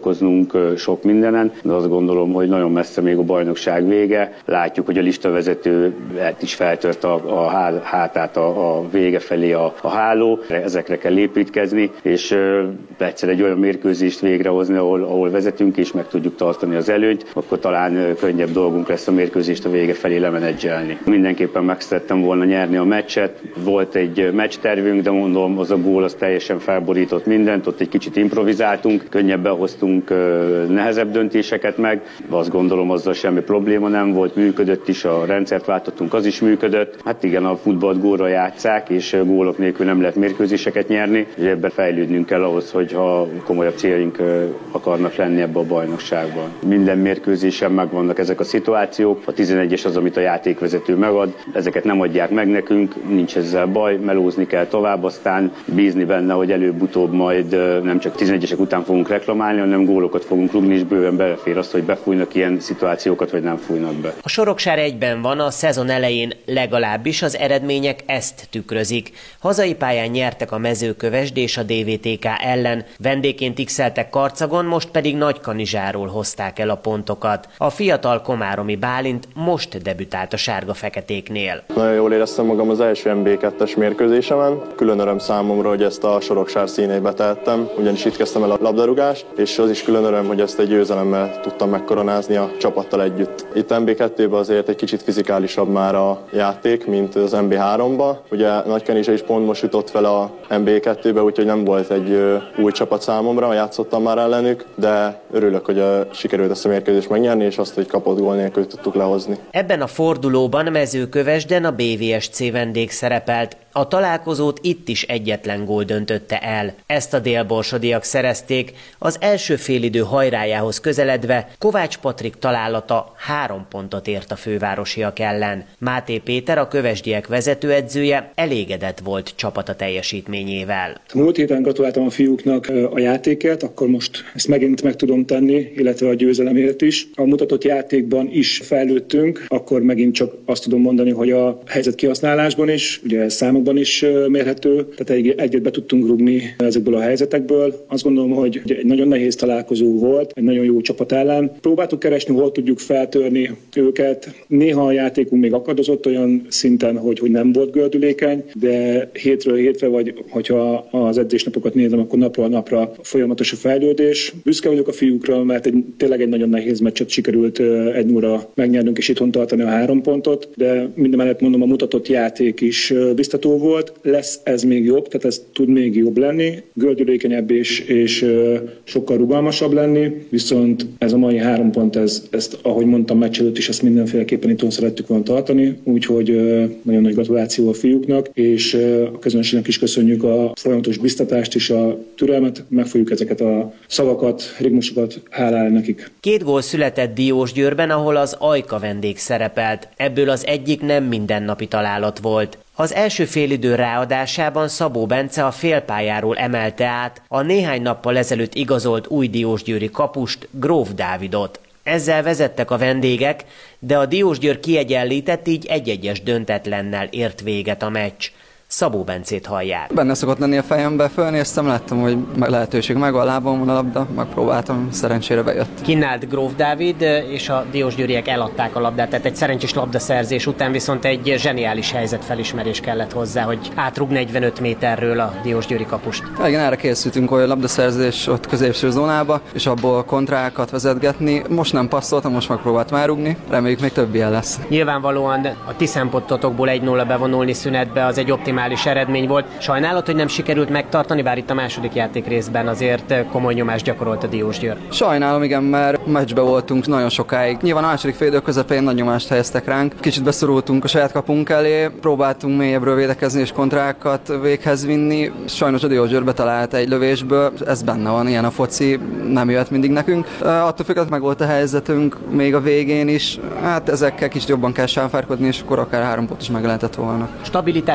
gondolkoznunk sok mindenen, de azt gondolom, hogy nagyon messze még a bajnokság vége. Látjuk, hogy a listavezető is feltört a hátát a vége felé a háló. Ezekre kell építkezni, és egyszer egy olyan mérkőzést végrehozni, ahol vezetünk és meg tudjuk tartani az előnyt, akkor talán könnyebb dolgunk lesz a mérkőzést a vége felé lemenedzselni. Mindenképpen meg szerettem volna nyerni a meccset. Volt egy meccstervünk, de mondom, az a gól az teljesen felborított mindent, ott egy kicsit improvizáltunk, könnyebben hoztunk nehezebb döntéseket meg. Azt gondolom, azzal semmi probléma nem volt, működött is, a rendszert váltottunk, az is működött. Hát igen, a futballt gólra játsszák, és gólok nélkül nem lehet mérkőzéseket nyerni, és ebben fejlődnünk kell ahhoz, hogyha komolyabb céljaink akarnak lenni ebbe a bajnokságban. Minden mérkőzésen megvannak ezek a szituációk, a 11-es az, amit a játékvezető megad, ezeket nem adják meg nekünk, nincs ezzel baj, melózni kell tovább, aztán bízni benne, hogy előbb-utóbb majd nem csak 11-esek után fogunk reklamálni, hanem gólokat fogunk rúgni, és bőven belefér azt, hogy befújnak ilyen szituációkat, vagy nem fújnak be. A Soroksár egyben van, a szezon elején legalábbis az eredmények ezt tükrözik. Hazai pályán nyertek a Mezőkövesd és a DVTK ellen, vendégként x-eltek Karcagon, most pedig Nagykanizsáról hozták el a pontokat. A fiatal komáromi Bálint most debütált a sárga-feketéknél. Nagyon jól éreztem magam az első MB2-es mérkőzésemen. Külön öröm számomra, hogy ezt a Soroksár színeibe tehettem, ugyanis itt kezdtem el a labdarúgást, és az is külön öröm, hogy ezt egy győzelemmel tudtam megkoronázni a csapattal együtt. Itt MB2-ben azért egy kicsit fizikálisabb már a játék, mint az MB3-ba. Ugye Nagykanizsa is pont most jutott fel a MB2-be, úgyhogy nem volt egy új csapat számomra, játszottam már ellenük, de örülök, hogy sikerült ezt a mérkőzést megnyerni, és azt, hogy kapott gól nélkül tudtuk lehozni. Ebben a fordulóban Mezőkövesden a BVSC vendég szerepelt. A találkozót itt is egyetlen gól döntötte el. Ezt a délborsodiak szerezték, az első félidő hajrájához közeledve Kovács Patrik találata 3 pontot ért a fővárosiak ellen. Máté Péter, a kövesdiek vezetőedzője, elégedett volt csapata teljesítményével. Múlt héten gratuláltam a fiúknak a játékért, akkor most ezt megint meg tudom tenni, illetve a győzelemért is. A mutatott játékban is fejlődtünk, akkor megint csak azt tudom mondani, hogy a helyzet kihasználásban is, ugye számokban is mérhető, tehát egyet be tudtunk rúgni ezekből a helyzetekből. Azt gondolom, hogy egy nagyon nehéz találkozó volt, egy nagyon jó csapat ellen. Próbáltuk keresni, hol tudjuk feltörni őket. Néha a játékunk még akadozott olyan szinten, hogy nem volt gördülékeny, de hétről hétre, vagy hogyha az edzésnapokat nézem, akkor napról napra folyamatos a fejlődés. Büszke vagyok a fiúkra, mert tényleg egy nagyon nehéz meccset sikerült 1-0-ra megnyernünk és itthon tartani a 3 pontot, de mindemellett mondom, a mutatott játék is biztató volt. Lesz ez még jobb, tehát ez tud még jobb lenni, gördülékenyebb és sokkal rugalmasabb lenni, viszont ez a mai 3 pont, ezt ahogy mondtam, meccs előtt is ezt mindenféleképpen itthon szerettük volna tartani, úgyhogy nagyon nagy gratuláció a fiúknak, és a közönségnek is köszönjük a folyamatos biztatást és a türelmet, meg fogjuk ezeket a szavakat, rigmusokat hálálni nekik. 2 gól született Diósgyőrben, ahol az Ajka vendég szerepelt. Ebből az egyik nem mindennapi találat volt. Az első félidő ráadásában Szabó Bence a félpályáról emelte át a néhány nappal ezelőtt igazolt új diósgyőri kapust, Gróf Dávidot. Ezzel vezettek a vendégek, de a Diósgyőr kiegyenlített, így 1-1-es döntetlennel ért véget a meccs. Szabó Bencét hallják. Benne szokott lenni a fejembe, fölnéztem, láttam, hogy lehetőség megvan, a lábam van a labda, megpróbáltam, szerencsére bejött. Kínált Gróf Dávid, és a diósgyőriek eladták a labdát, tehát egy szerencsés labdaszerzés után viszont egy zseniális helyzetfelismerés kellett hozzá, hogy átrúg 45 méterről a diósgyőri kapust. Igen, erre készültünk, hogy a labdaszerzés ott középső zónába, és abból kontrákat vezetgetni. Most nem passzoltam, most megpróbáltam elrúgni, reméljük még több ilyen lesz. Nyilvánvalóan a ti szempontotokból 1-0 bevonulni szünetbe az egy optimális eredmény volt. Sajnálat, hogy nem sikerült megtartani, bár itt a második játék részben azért komoly nyomást gyakorolt a Diósgyőr. Sajnálom, igen, mert meccsbe voltunk nagyon sokáig. Nyilván a második félidő közepén nagy nyomást helyeztek ránk. Kicsit beszorultunk a saját kapunk elé, próbáltunk mélyebbről védekezni és kontrákat véghez vinni. Sajnos a Diósgyőr betalált egy lövésből, ez benne van, ilyen a foci, nem jöhet mindig nekünk. Attól függetlenül meg volt a helyzetünk még a végén is. Hát ezekkel kicsit jobban kell sáfárkodni, és akkor akár 3 pont is meg lehetett volna. Stabilitás ismét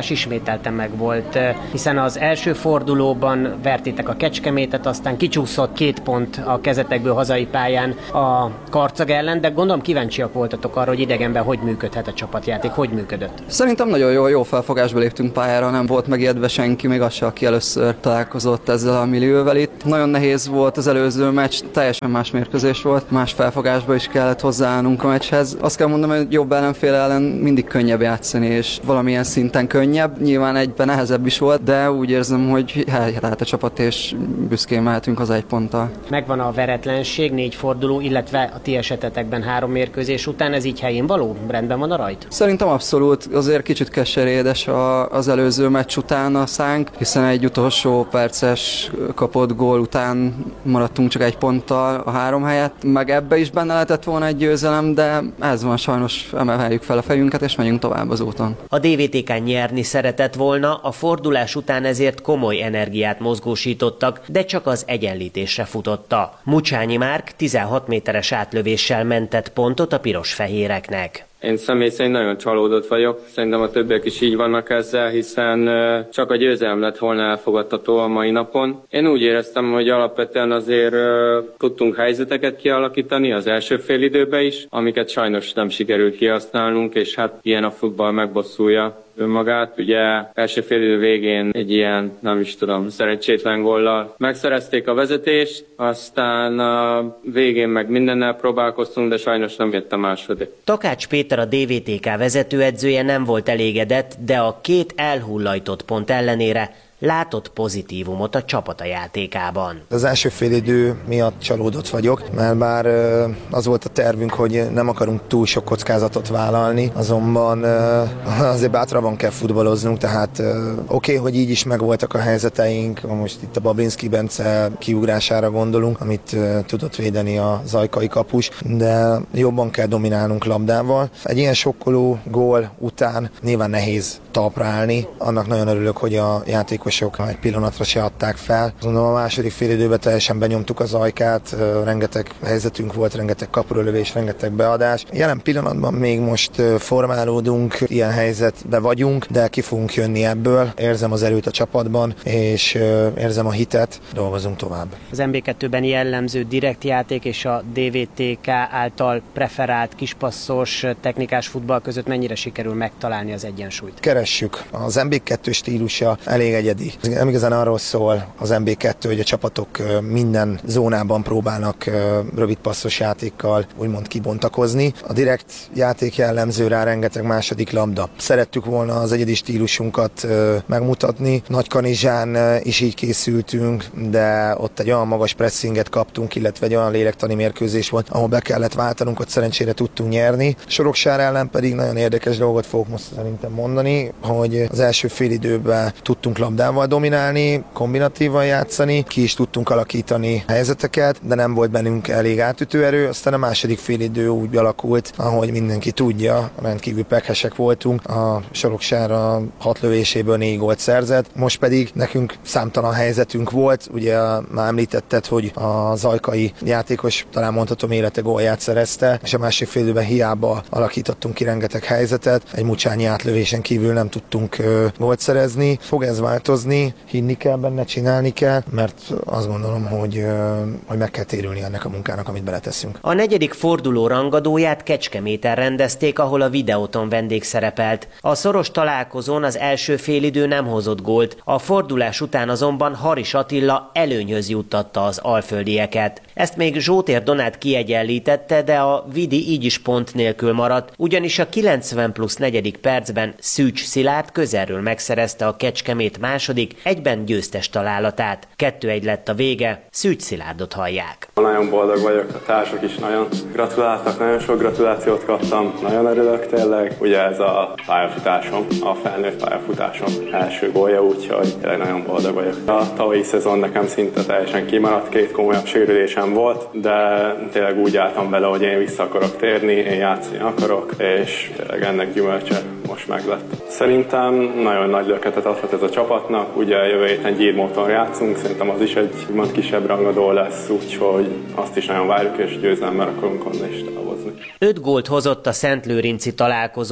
ismételten megvolt, hiszen az első fordulóban vertétek a Kecskemétet, aztán kicsúszott 2 pont a kezetekből hazai pályán a Karcag ellen, de gondolom kíváncsiak voltatok arra, hogy idegenben hogy működhet a csapatjáték, hogy működött. Szerintem nagyon jó felfogásba léptünk pályára, nem volt megijedve senki, még az se, aki először találkozott ezzel a millióvel itt. Nagyon nehéz volt az előző meccs, teljesen más mérkőzés volt, más felfogásba is kellett hozzáállnunk a meccshez. Azt kell mondanom, hogy jobb ellenfél ellen mindig könnyebb játszani, és valamilyen szinten könnyebb, nyilván egyben nehezebb is volt, de úgy érzem, hogy helyett a csapat, és büszkén mehetünk az 1 ponttal. Megvan a veretlenség, 4 forduló, illetve a ti esetetekben 3 mérkőzés után, ez így helyén való? Rendben van a rajt? Szerintem abszolút, azért kicsit keserédes az előző meccs után a szánk, hiszen egy utolsó perces kapott gól után maradtunk csak 1 ponttal a 3 helyet, meg ebbe is benne lehetett volna egy győzelem, de ez van, sajnos emeljük fel a fejünket, és megyünk tovább az úton. A DVTK nyerni szeretett volna, a fordulás után ezért komoly energiát mozgósítottak, de csak az egyenlítésre futotta. Mucsányi Márk 16 méteres átlövéssel mentett pontot a piros-fehéreknek. Én személy szerint nagyon csalódott vagyok, szerintem a többiek is így vannak ezzel, hiszen csak a győzelem lett volna elfogadható a mai napon. Én úgy éreztem, hogy alapvetően azért tudtunk helyzeteket kialakítani az első félidőben is, amiket sajnos nem sikerült kihasználnunk, és hát ilyen a futball, megbosszulja önmagát. Ugye első félidő végén egy ilyen, nem is tudom, szerencsétlen góllal megszerezték a vezetést, aztán a végén meg mindennel próbálkoztunk, de sajnos nem jött a második. Takács Péter, a DVTK vezetőedzője nem volt elégedett, de a 2 elhullajtott pont ellenére látott pozitívumot a csapata játékában. Az első félidő miatt csalódott vagyok, mert bár az volt a tervünk, hogy nem akarunk túl sok kockázatot vállalni, azonban azért bátrabban kell futballoznunk, tehát oké, hogy így is megvoltak a helyzeteink, most itt a Babinski Bence kiugrására gondolunk, amit tudott védeni a zajkai kapus, de jobban kell dominálnunk labdával. Egy ilyen sokkoló gól után nyilván nehéz talpra állni, annak nagyon örülök, hogy a játékosok egy pillanatra se adták fel. Mondom, a második félidőben teljesen benyomtuk az ajkát, rengeteg helyzetünk volt, rengeteg kapurölövés, rengeteg beadás. Jelen pillanatban még most formálódunk, ilyen helyzetbe vagyunk, de ki fogunk jönni ebből. Érzem az erőt a csapatban, és érzem a hitet, dolgozunk tovább. Az MB2-ben jellemző direkt játék és a DVTK által preferált kispasszos technikás futball között mennyire sikerül megtalálni az egyensúlyt? Keressük. Az MB2 stílusa elég egyedi. Nem igazán arról szól az MB2, hogy a csapatok minden zónában próbálnak rövid passzos játékkal úgymond kibontakozni. A direkt játék jellemző rá rengeteg második labda. Szerettük volna az egyedi stílusunkat megmutatni. Nagykanizsán is így készültünk, de ott egy olyan magas pressinget kaptunk, illetve egy olyan lélektani mérkőzés volt, ahol be kellett váltanunk, hogy szerencsére tudtunk nyerni. Soroksár ellen pedig nagyon érdekes dolgot fogok most szerintem mondani, hogy az első félidőben tudtunk labdával dominálni, kombinatívan játszani, ki is tudtunk alakítani helyzeteket, de nem volt bennünk elég átütő erő, aztán a második félidő úgy alakult, ahogy mindenki tudja, rendkívül pekhesek voltunk, a Soroksár a 6 lövéséből 4 gólt szerzett, most pedig nekünk számtalan helyzetünk volt, ugye már említetted, hogy a zajkai játékos, talán mondhatom, élete gólját szerezte, és a másik félidőben hiába alakítottunk ki rengeteg helyzetet, egy Mucsányi átlövésen kívül nem tudtunk gólt szerezni. Fog ez változni, hinni kell benne, csinálni kell, mert azt gondolom, hogy meg kell térülni ennek a munkának, amit beleteszünk. A 4. forduló rangadóját Kecskeméten rendezték, ahol a Videóton vendég szerepelt. A szoros találkozón az első félidő nem hozott gólt, a fordulás után azonban Haris Attila előnyhöz juttatta az alföldieket. Ezt még Zsótér Donát kiegyenlítette, de a Vidi így is pont nélkül maradt, ugyanis a 90+4. percben Szűcs Szilárd közelről megszerezte a Kecskemét második, egyben győztes találatát. 2-1 lett a vége, Szűcs Szilárdot hallják. Nagyon boldog vagyok, a társak is nagyon gratuláltak, nagyon sok gratulációt kaptam, nagyon örülök tényleg. Ugye ez a pályafutásom, a felnőtt pályafutásom első gólja, úgyhogy tényleg nagyon boldog vagyok. A tavalyi szezon nekem szinte teljesen kimaradt, 2 komolyabb sérülésem volt, de tényleg úgy álltam bele, hogy én vissza akarok térni, én játszani akarok, és tényleg ennek gyümölcse most meglett. Szerintem nagyon nagy löketet adhat ez a csapatnak, ugye jövő héten Gyirmóton játszunk, szerintem az is egy kisebb rangadó lesz, úgyhogy azt is nagyon várjuk, és győzelemmel akarunk onnan is távozni. 5 gólt hozott a szentlőrinci találkozó.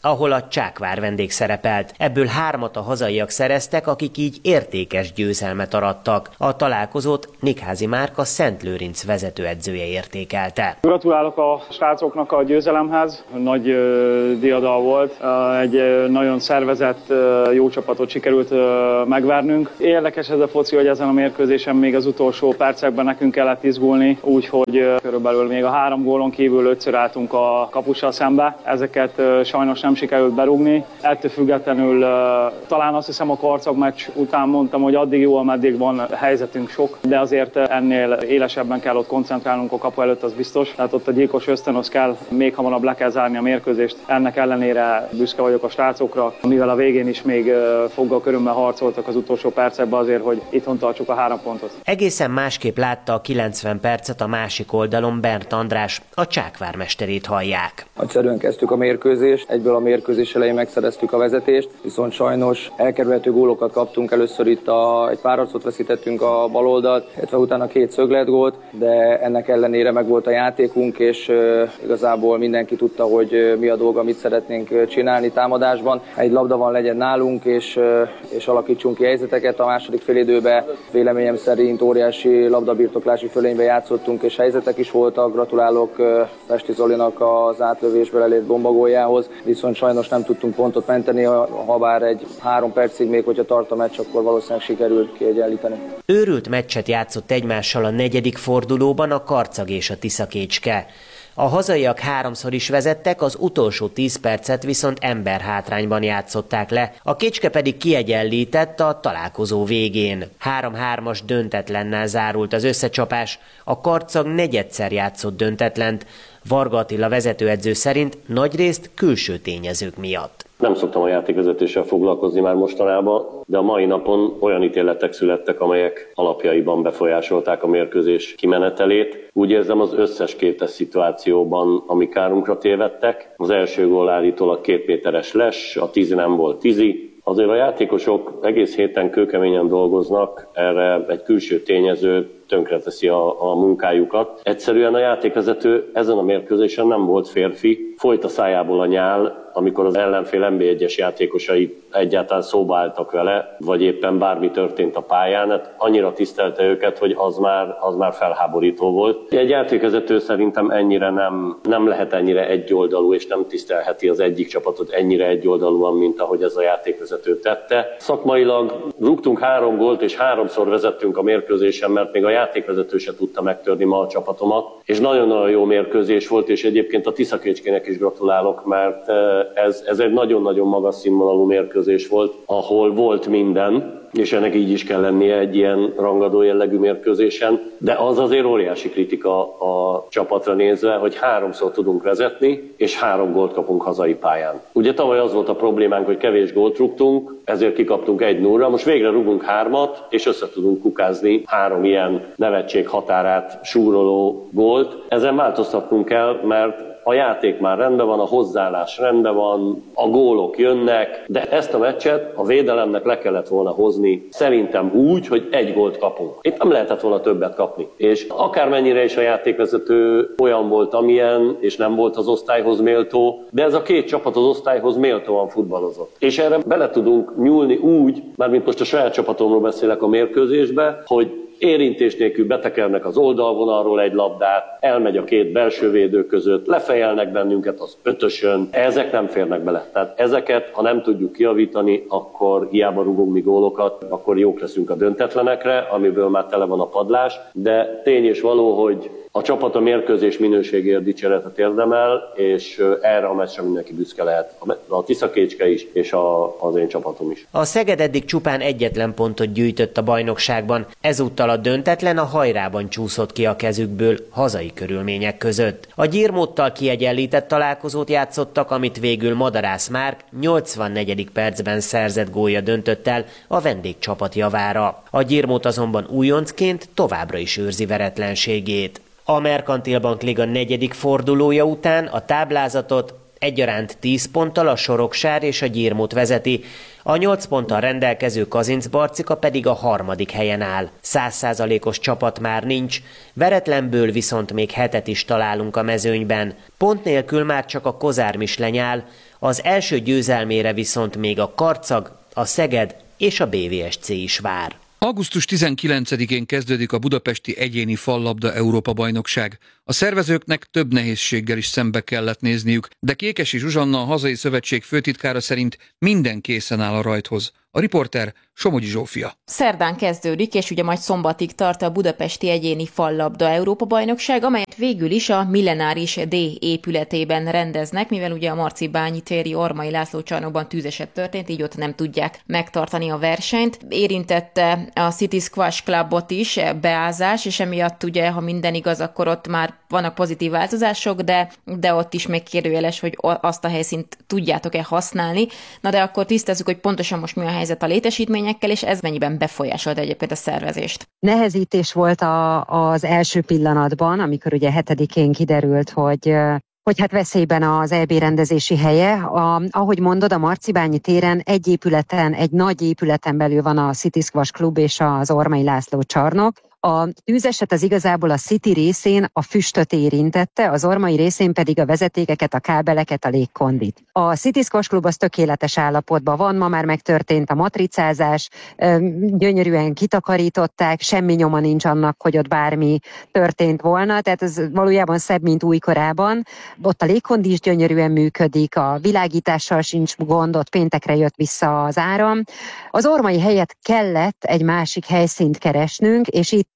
ahol a Csákvár vendég szerepelt. Ebből 3 a hazaiak szereztek, akik így értékes győzelmet arattak. A találkozót Nikházi Márk, a Szentlőrinc vezetőedzője értékelte. Gratulálok a srácoknak a győzelemhez. Nagy diadal volt. Egy nagyon szervezett, jó csapatot sikerült megvernünk. Érdekes ez a foci, hogy ezen a mérkőzésen még az utolsó percekben nekünk kellett izgulni, úgyhogy körülbelül még a 3 gólon kívül 5-ször álltunk a kapussal szembe. Ezeket sajnos nem sikerült berúgni. Ettől függetlenül talán azt hiszem a Karcag meccs után mondtam, hogy addig jó, ameddig van helyzetünk sok, de azért ennél élesebben kell ott koncentrálnunk a kapu előtt, az biztos. Tehát ott a gyilkos ösztönöz kell, még hamarabb le kell zárni a mérkőzést. Ennek ellenére büszke vagyok a srácokra, mivel a végén is még foggal körömmel harcoltak az utolsó percekben azért, hogy itthon tartsuk a 3 pontot. Egészen másképp látta a 90 percet a másik oldalon Bernt András, a Csákvár mesterét hallják. Nagyszerűen kezdtük a mérkőzést, egyből a mérkőzés elején megszereztük a vezetést, viszont sajnos elkerülhető gólokat kaptunk. Először itt egy párharcot veszítettünk a bal oldalt, illetve utána 2 szögletgólt, de ennek ellenére megvolt a játékunk, és igazából mindenki tudta, hogy mi a dolga, mit szeretnénk csinálni támadásban. Egy labda van, legyen nálunk, és alakítsunk ki helyzeteket. A második félidőben véleményem szerint óriási labdabirtoklási fölénybe játszottunk, és helyzetek is voltak. Gratulálok Pesti Zolinak az átlövésből elért bombagóljához, viszont sajnos nem tudtunk pontot menteni, ha bár egy 3 percig még, hogyha tart a meccs, akkor valószínűleg sikerült kiegyenlíteni. Őrült meccset játszott egymással a 4. fordulóban a Karcag és a Tiszakécske. A hazaiak 3-szor is vezettek, az utolsó 10 percet viszont emberhátrányban játszották le, a Kécske pedig kiegyenlített a találkozó végén. 3-3-as döntetlennel zárult az összecsapás, a Karcag negyedszer játszott döntetlent, Varga Attila vezetőedző szerint nagyrészt külső tényezők miatt. Nem szoktam a játékvezetéssel foglalkozni már mostanában, de a mai napon olyan ítéletek születtek, amelyek alapjaiban befolyásolták a mérkőzés kimenetelét. Úgy érzem, az összes 2-es szituációban, ami kárunkra tévedtek. Az első gól állítólag 2 méteres les, a 10 nem volt 10. Azért a játékosok egész héten kőkeményen dolgoznak, erre egy külső tényező tönkreteszi a munkájukat. Egyszerűen a játékvezető ezen a mérkőzésen nem volt férfi, folyt a szájából a nyál, amikor az ellenfél NB1-es játékosai egyáltalán szóba álltak vele, vagy éppen bármi történt a pályán, hát annyira tisztelte őket, hogy az már felháborító volt. Egy játékvezető szerintem ennyire nem lehet ennyire egyoldalú, és nem tisztelheti az egyik csapatot ennyire egyoldalúan, mint ahogy ez a játékvezető tette. Szakmailag rúgtunk 3 gólt, és 3-szor vezettünk a mérkőzésen, mert még a játékvezető se tudta megtörni ma a csapatomat, és nagyon-nagyon jó mérkőzés volt, és egyébként a Tiszakécskének is gratulálok, mert ez egy nagyon-nagyon magas színvonalú mérkőzés volt, ahol volt minden, és ennek így is kell lennie egy ilyen rangadó jellegű mérkőzésen, de az azért óriási kritika a csapatra nézve, hogy 3-szor tudunk vezetni, és 3 gólt kapunk hazai pályán. Ugye tavaly az volt a problémánk, hogy kevés gólt rúgtunk, ezért kikaptunk 1-0-ra, most végre rúgunk 3-at, és össze tudunk kukázni 3 ilyen nevetség határát súroló gólt. Ezen változtatnunk kell, mert a játék már rendben van, a hozzáállás rendben van, a gólok jönnek, de ezt a meccset a védelemnek le kellett volna hozni szerintem úgy, hogy 1 gólt kapunk. Itt nem lehetett volna többet kapni. És akármennyire is a játékvezető olyan volt, amilyen, és nem volt az osztályhoz méltó, de ez a 2 csapat az osztályhoz méltóan futballozott. És erre bele tudunk nyúlni úgy, mármint most a saját csapatomról beszélek a mérkőzésbe, hogy érintés nélkül betekernek az oldalvonalról egy labdát, elmegy a 2 belső védő között, lefejelnek bennünket az 5-ösön, ezek nem férnek bele. Tehát ezeket, ha nem tudjuk kijavítani, akkor hiába rúgunk mi gólokat, akkor jók leszünk a döntetlenekre, amiből már tele van a padlás, de tény és való, hogy a csapat a mérkőzés minőségért dicséretet érdemel, és erre a meccsre mindenki büszke lehet. A Tiszakécske is, és az én csapatom is. A Szeged eddig csupán egyetlen pontot gyűjtött a bajnokságban, ezúttal a döntetlen a Hajrában csúszott ki a kezükből hazai körülmények között. A Gyirmóttal kiegyenlített találkozót játszottak, amit végül Madarász Márk 84. percben szerzett gólja döntött el a vendégcsapat javára. A Gyirmót azonban újoncként továbbra is őrzi veretlenségét. A Merkantil Bank Liga 4. fordulója után a táblázatot Egyaránt 10 ponttal a Soroksár és a Gyirmót vezeti, a 8 ponttal rendelkező Kazincbarcika pedig a 3. helyen áll. 100%-os csapat már nincs, veretlenből viszont még 7-et is találunk a mezőnyben. Pont nélkül már csak a Kozármisleny áll, az első győzelmére viszont még a Karcag, a Szeged és a BVSC is vár. Augusztus 19-én kezdődik a budapesti egyéni fallabda Európa-bajnokság. A szervezőknek több nehézséggel is szembe kellett nézniük, de Kékesi Zsuzsanna, a hazai szövetség főtitkára szerint minden készen áll a rajthoz. A riporter Somogyi Zsófia. Szerdán kezdődik, és ugye majd szombatig tart a budapesti egyéni fallabda Európa-bajnokság, amelyet végül is a Millenáris D épületében rendeznek, mivel ugye a Marcibányi téri Ormai László csarnokban tűzeset történt, így ott nem tudják megtartani a versenyt. Érintette a City Squash Clubot is beázás, és emiatt ugye, ha minden igaz, akkor ott már vannak pozitív változások, de ott is még kérdőjeles, hogy azt a helyszínt tudjátok-e használni. Na de akkor tisztázzuk, hogy pontosan most mi a helyzet a létesítményekkel, és ez mennyiben befolyásolta egyébként a szervezést. Nehezítés volt az első pillanatban, amikor ugye 7-én kiderült, hogy hát veszélyben az EB rendezési helye. Ahogy mondod, a Marcibányi téren egy nagy épületen belül van a City Squash Club és az Ormai László csarnok. A tűzeset az igazából a City részén a füstöt érintette, az Ormai részén pedig a vezetékeket, a kábeleket, a légkondit. A City Squash Club az tökéletes állapotban van, ma már megtörtént a matricázás, gyönyörűen kitakarították, semmi nyoma nincs annak, hogy ott bármi történt volna, tehát ez valójában szebb, mint újkorában. Ott a légkondi is gyönyörűen működik, a világítással sincs gond, ott péntekre jött vissza az áram. Az Ormai helyett kellett egy másik helyszínt keresnünk, és itt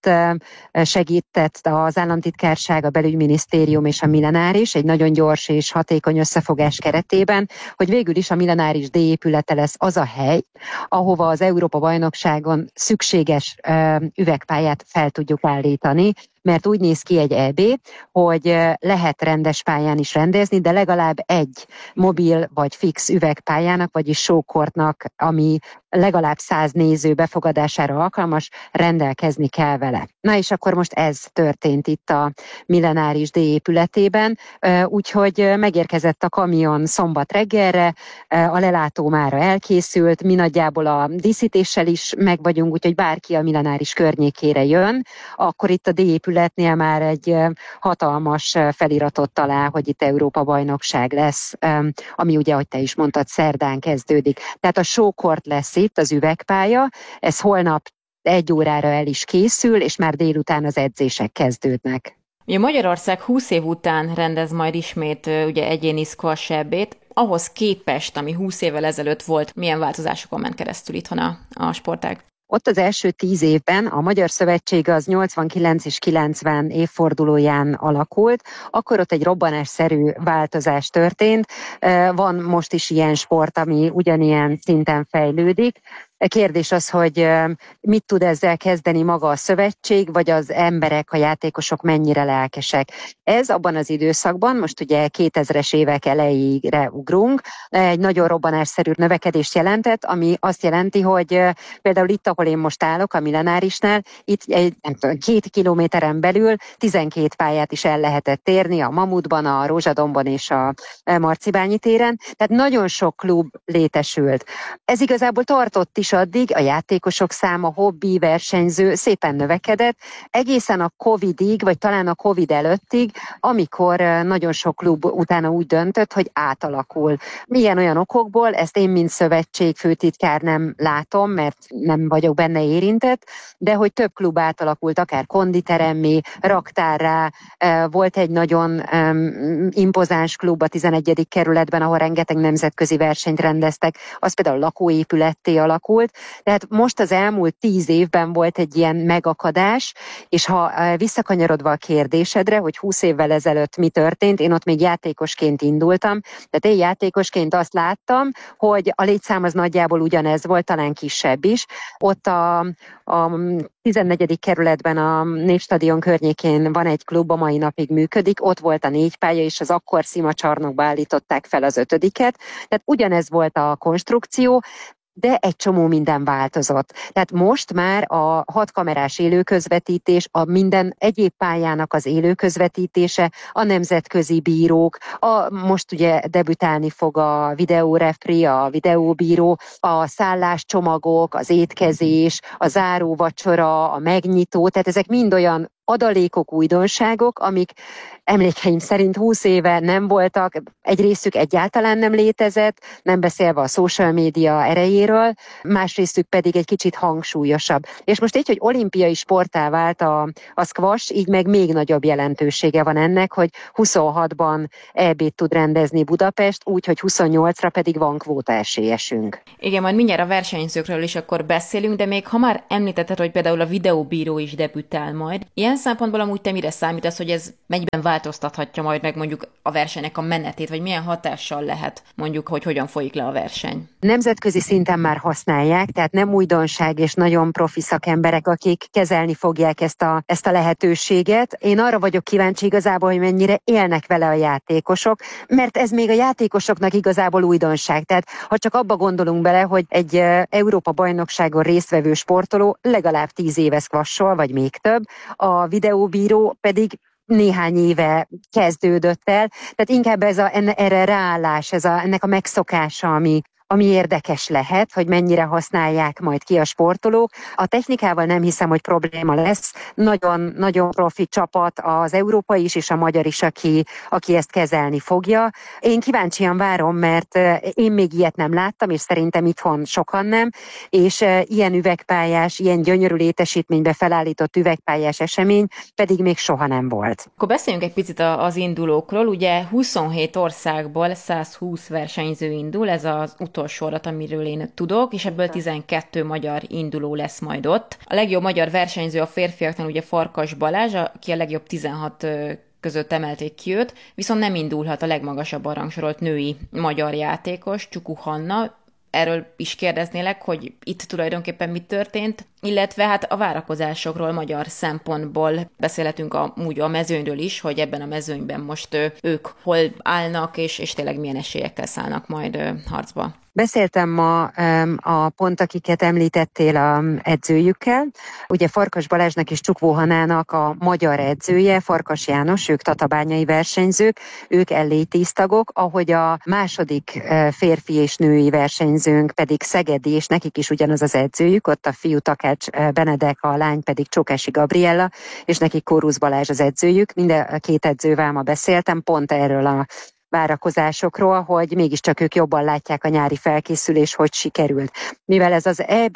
segített az államtitkárság, a belügyminisztérium és a Millenáris egy nagyon gyors és hatékony összefogás keretében, hogy végül is a Millenáris D épülete lesz az a hely, ahova az Európa-bajnokságon szükséges üvegpályát fel tudjuk állítani, mert úgy néz ki egy EB, hogy lehet rendes pályán is rendezni, de legalább egy mobil vagy fix üvegpályának, vagyis showcourtnak, ami legalább 100 néző befogadására alkalmas, rendelkezni kell vele. Na és akkor most ez történt itt a Millenáris D épületében, úgyhogy megérkezett a kamion szombat reggelre, a lelátó mára elkészült, mi nagyjából a díszítéssel is meg vagyunk, úgyhogy bárki a Millenáris környékére jön, akkor itt a D épületnél már egy hatalmas feliratot talál, hogy itt Európa-bajnokság lesz, ami ugye, ahogy te is mondtad, szerdán kezdődik. Tehát a showcourt lesz itt, az üvegpálya, ez holnap 1 órára el is készül, és már délután az edzések kezdődnek. Ugye Magyarország 20 év után rendez majd ismét ugye egyéni squash EB-t. Ahhoz képest, ami 20 évvel ezelőtt volt, milyen változásokon ment keresztül itthon a sportág? Ott az első 10 évben a Magyar Szövetség az 89 és 90 évfordulóján alakult, akkor ott egy robbanásszerű változás történt. Van most is ilyen sport, ami ugyanilyen szinten fejlődik. A kérdés az, hogy mit tud ezzel kezdeni maga a szövetség, vagy az emberek, a játékosok mennyire lelkesek. Ez abban az időszakban, most ugye 2000-es évek elejére ugrunk, egy nagyon robbanásszerű növekedést jelentett, ami azt jelenti, hogy például itt, ahol én most állok, a Millenárisnál, itt 2 kilométeren belül 12 pályát is el lehetett érni, a Mamutban, a Rózsadombon és a Marcibányi téren, tehát nagyon sok klub létesült. Ez igazából tartott is addig, a játékosok száma, hobbi, versenyző szépen növekedett, egészen a Covidig, vagy talán a Covid előttig, amikor nagyon sok klub utána úgy döntött, hogy átalakul. Milyen olyan okokból, ezt én, mint szövetség főtitkár nem látom, mert nem vagyok benne érintett, de hogy több klub átalakult, akár konditeremmé, raktárrá, volt egy nagyon impozáns klub a 11. kerületben, ahol rengeteg nemzetközi versenyt rendeztek, az például lakóépületté alakult. Tehát most az elmúlt 10 évben volt egy ilyen megakadás, és ha visszakanyarodva a kérdésedre, hogy 20 évvel ezelőtt mi történt, én ott még játékosként indultam, tehát én játékosként azt láttam, hogy a létszám az nagyjából ugyanez volt, talán kisebb is. Ott a 14. kerületben a Népstadion környékén van egy klub, a mai napig működik, ott volt a 4 pálya, és az akkor Szima csarnokba állították fel az 5-et. Tehát ugyanez volt a konstrukció, de egy csomó minden változott. Tehát most már a 6 kamerás élőközvetítés, a minden egyéb pályának az élőközvetítése, a nemzetközi bírók, most ugye debütálni fog a videórefri, a videóbíró, a szálláscsomagok, az étkezés, a záróvacsora, a megnyitó, tehát ezek mind olyan adalékok, újdonságok, amik emlékeim szerint 20 éve nem voltak, egy részük egyáltalán nem létezett, nem beszélve a social média erejéről, más részük pedig egy kicsit hangsúlyosabb. És most így, hogy olimpiai sporttá vált a squash, így meg még nagyobb jelentősége van ennek, hogy 26-ban EB-t tud rendezni Budapest, úgyhogy 28-ra pedig van kvóta esélyesünk. Igen, majd mindjárt a versenyzőkről is akkor beszélünk, de még ha már említetted, hogy például a videóbíró is debütál majd, ilyen szempontból amúgy te mire számítasz, hogy ez mennyiben változtathatja majd meg mondjuk a versenynek a menetét, vagy milyen hatással lehet mondjuk, hogy hogyan folyik le a verseny? Nemzetközi szinten már használják, tehát nem újdonság és nagyon profi szakemberek, akik kezelni fogják ezt a lehetőséget. Én arra vagyok kíváncsi igazából, hogy mennyire élnek vele a játékosok, mert ez még a játékosoknak igazából újdonság. Tehát ha csak abba gondolunk bele, hogy egy Európa-bajnokságon résztvevő sportoló legalább 10 éve squashol, vagy még több, a videóbíró pedig néhány éve kezdődött el, tehát inkább erre ráállás, ennek a megszokása, ami érdekes lehet, hogy mennyire használják majd ki a sportolók. A technikával nem hiszem, hogy probléma lesz. Nagyon, nagyon profi csapat az európai is és a magyar is, aki ezt kezelni fogja. Én kíváncsian várom, mert én még ilyet nem láttam, és szerintem itthon sokan nem, és ilyen üvegpályás, ilyen gyönyörű létesítménybe felállított üvegpályás esemény pedig még soha nem volt. Akkor beszéljünk egy picit az indulókról. Ugye 27 országból 120 versenyző indul, ez az utolsó adat, amiről én tudok, és ebből 12 magyar induló lesz majd ott. A legjobb magyar versenyző a férfiaknál ugye Farkas Balázs, aki a legjobb 16 között emelték ki őt, viszont nem indulhat a legmagasabban rangsorolt női magyar játékos, Csuku Hanna. Erről is kérdeznélek, hogy itt tulajdonképpen mi történt, illetve hát a várakozásokról magyar szempontból beszélhetünk amúgy a mezőnyről is, hogy ebben a mezőnyben most ők hol állnak, és tényleg milyen esélyekkel szállnak majd harcba. Beszéltem ma a pont, akiket említettél a edzőjükkel. Ugye Farkas Balázsnak és Csukvó Hanának a magyar edzője, Farkas János, ők tatabányai versenyzők, ők LA10 tagok, ahogy a második férfi és női versenyzőnk pedig szegedi, és nekik is ugyanaz az edzőjük, ott a fiú Takács Benedek, a lány pedig Csokási Gabriella, és nekik Kórusz Balázs az edzőjük. Mind a két edzővel ma beszéltem, pont erről a várakozásokról, hogy mégiscsak ők jobban látják a nyári felkészülés, hogy sikerült. Mivel ez az EB,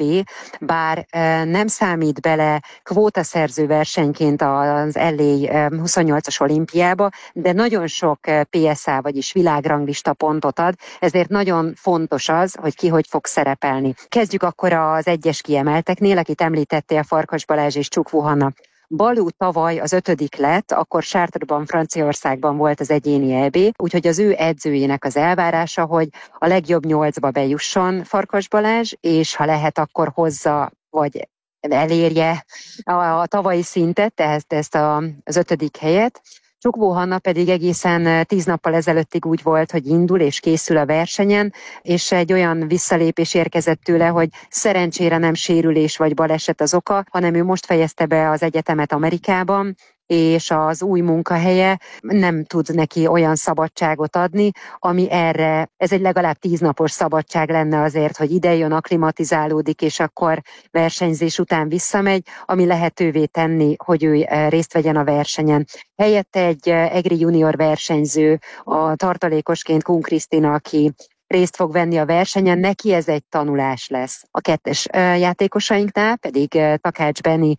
bár nem számít bele kvótaszerző versenyként az LA 28-as olimpiába, de nagyon sok PSA, vagyis világranglista pontot ad, ezért nagyon fontos az, hogy ki hogy fog szerepelni. Kezdjük akkor az egyes kiemelteknél, akit említettél, Farkas Balázs és Csukvó Hanna. Balú tavaly az 5. lett, akkor Chartres-ban, Franciaországban volt az egyéni EB, úgyhogy az ő edzőjének az elvárása, hogy a legjobb 8-ba bejusson Farkas Balázs, és ha lehet, akkor hozza, vagy elérje a tavalyi szintet, tehát ezt az 5. helyet. Csukvó Hanna pedig egészen 10 nappal ezelőttig úgy volt, hogy indul és készül a versenyen, és egy olyan visszalépés érkezett tőle, hogy szerencsére nem sérülés vagy baleset az oka, hanem ő most fejezte be az egyetemet Amerikában, és az új munkahelye nem tud neki olyan szabadságot adni, ami erre, ez egy legalább 10 napos szabadság lenne azért, hogy idejön, akklimatizálódik, és akkor versenyzés után visszamegy, ami lehetővé tenni, hogy ő részt vegyen a versenyen. Helyette egy EGRI junior versenyző, a tartalékosként Kun Krisztina, aki részt fog venni a versenyen, neki ez egy tanulás lesz. A 2-es játékosainknál pedig Takács Benni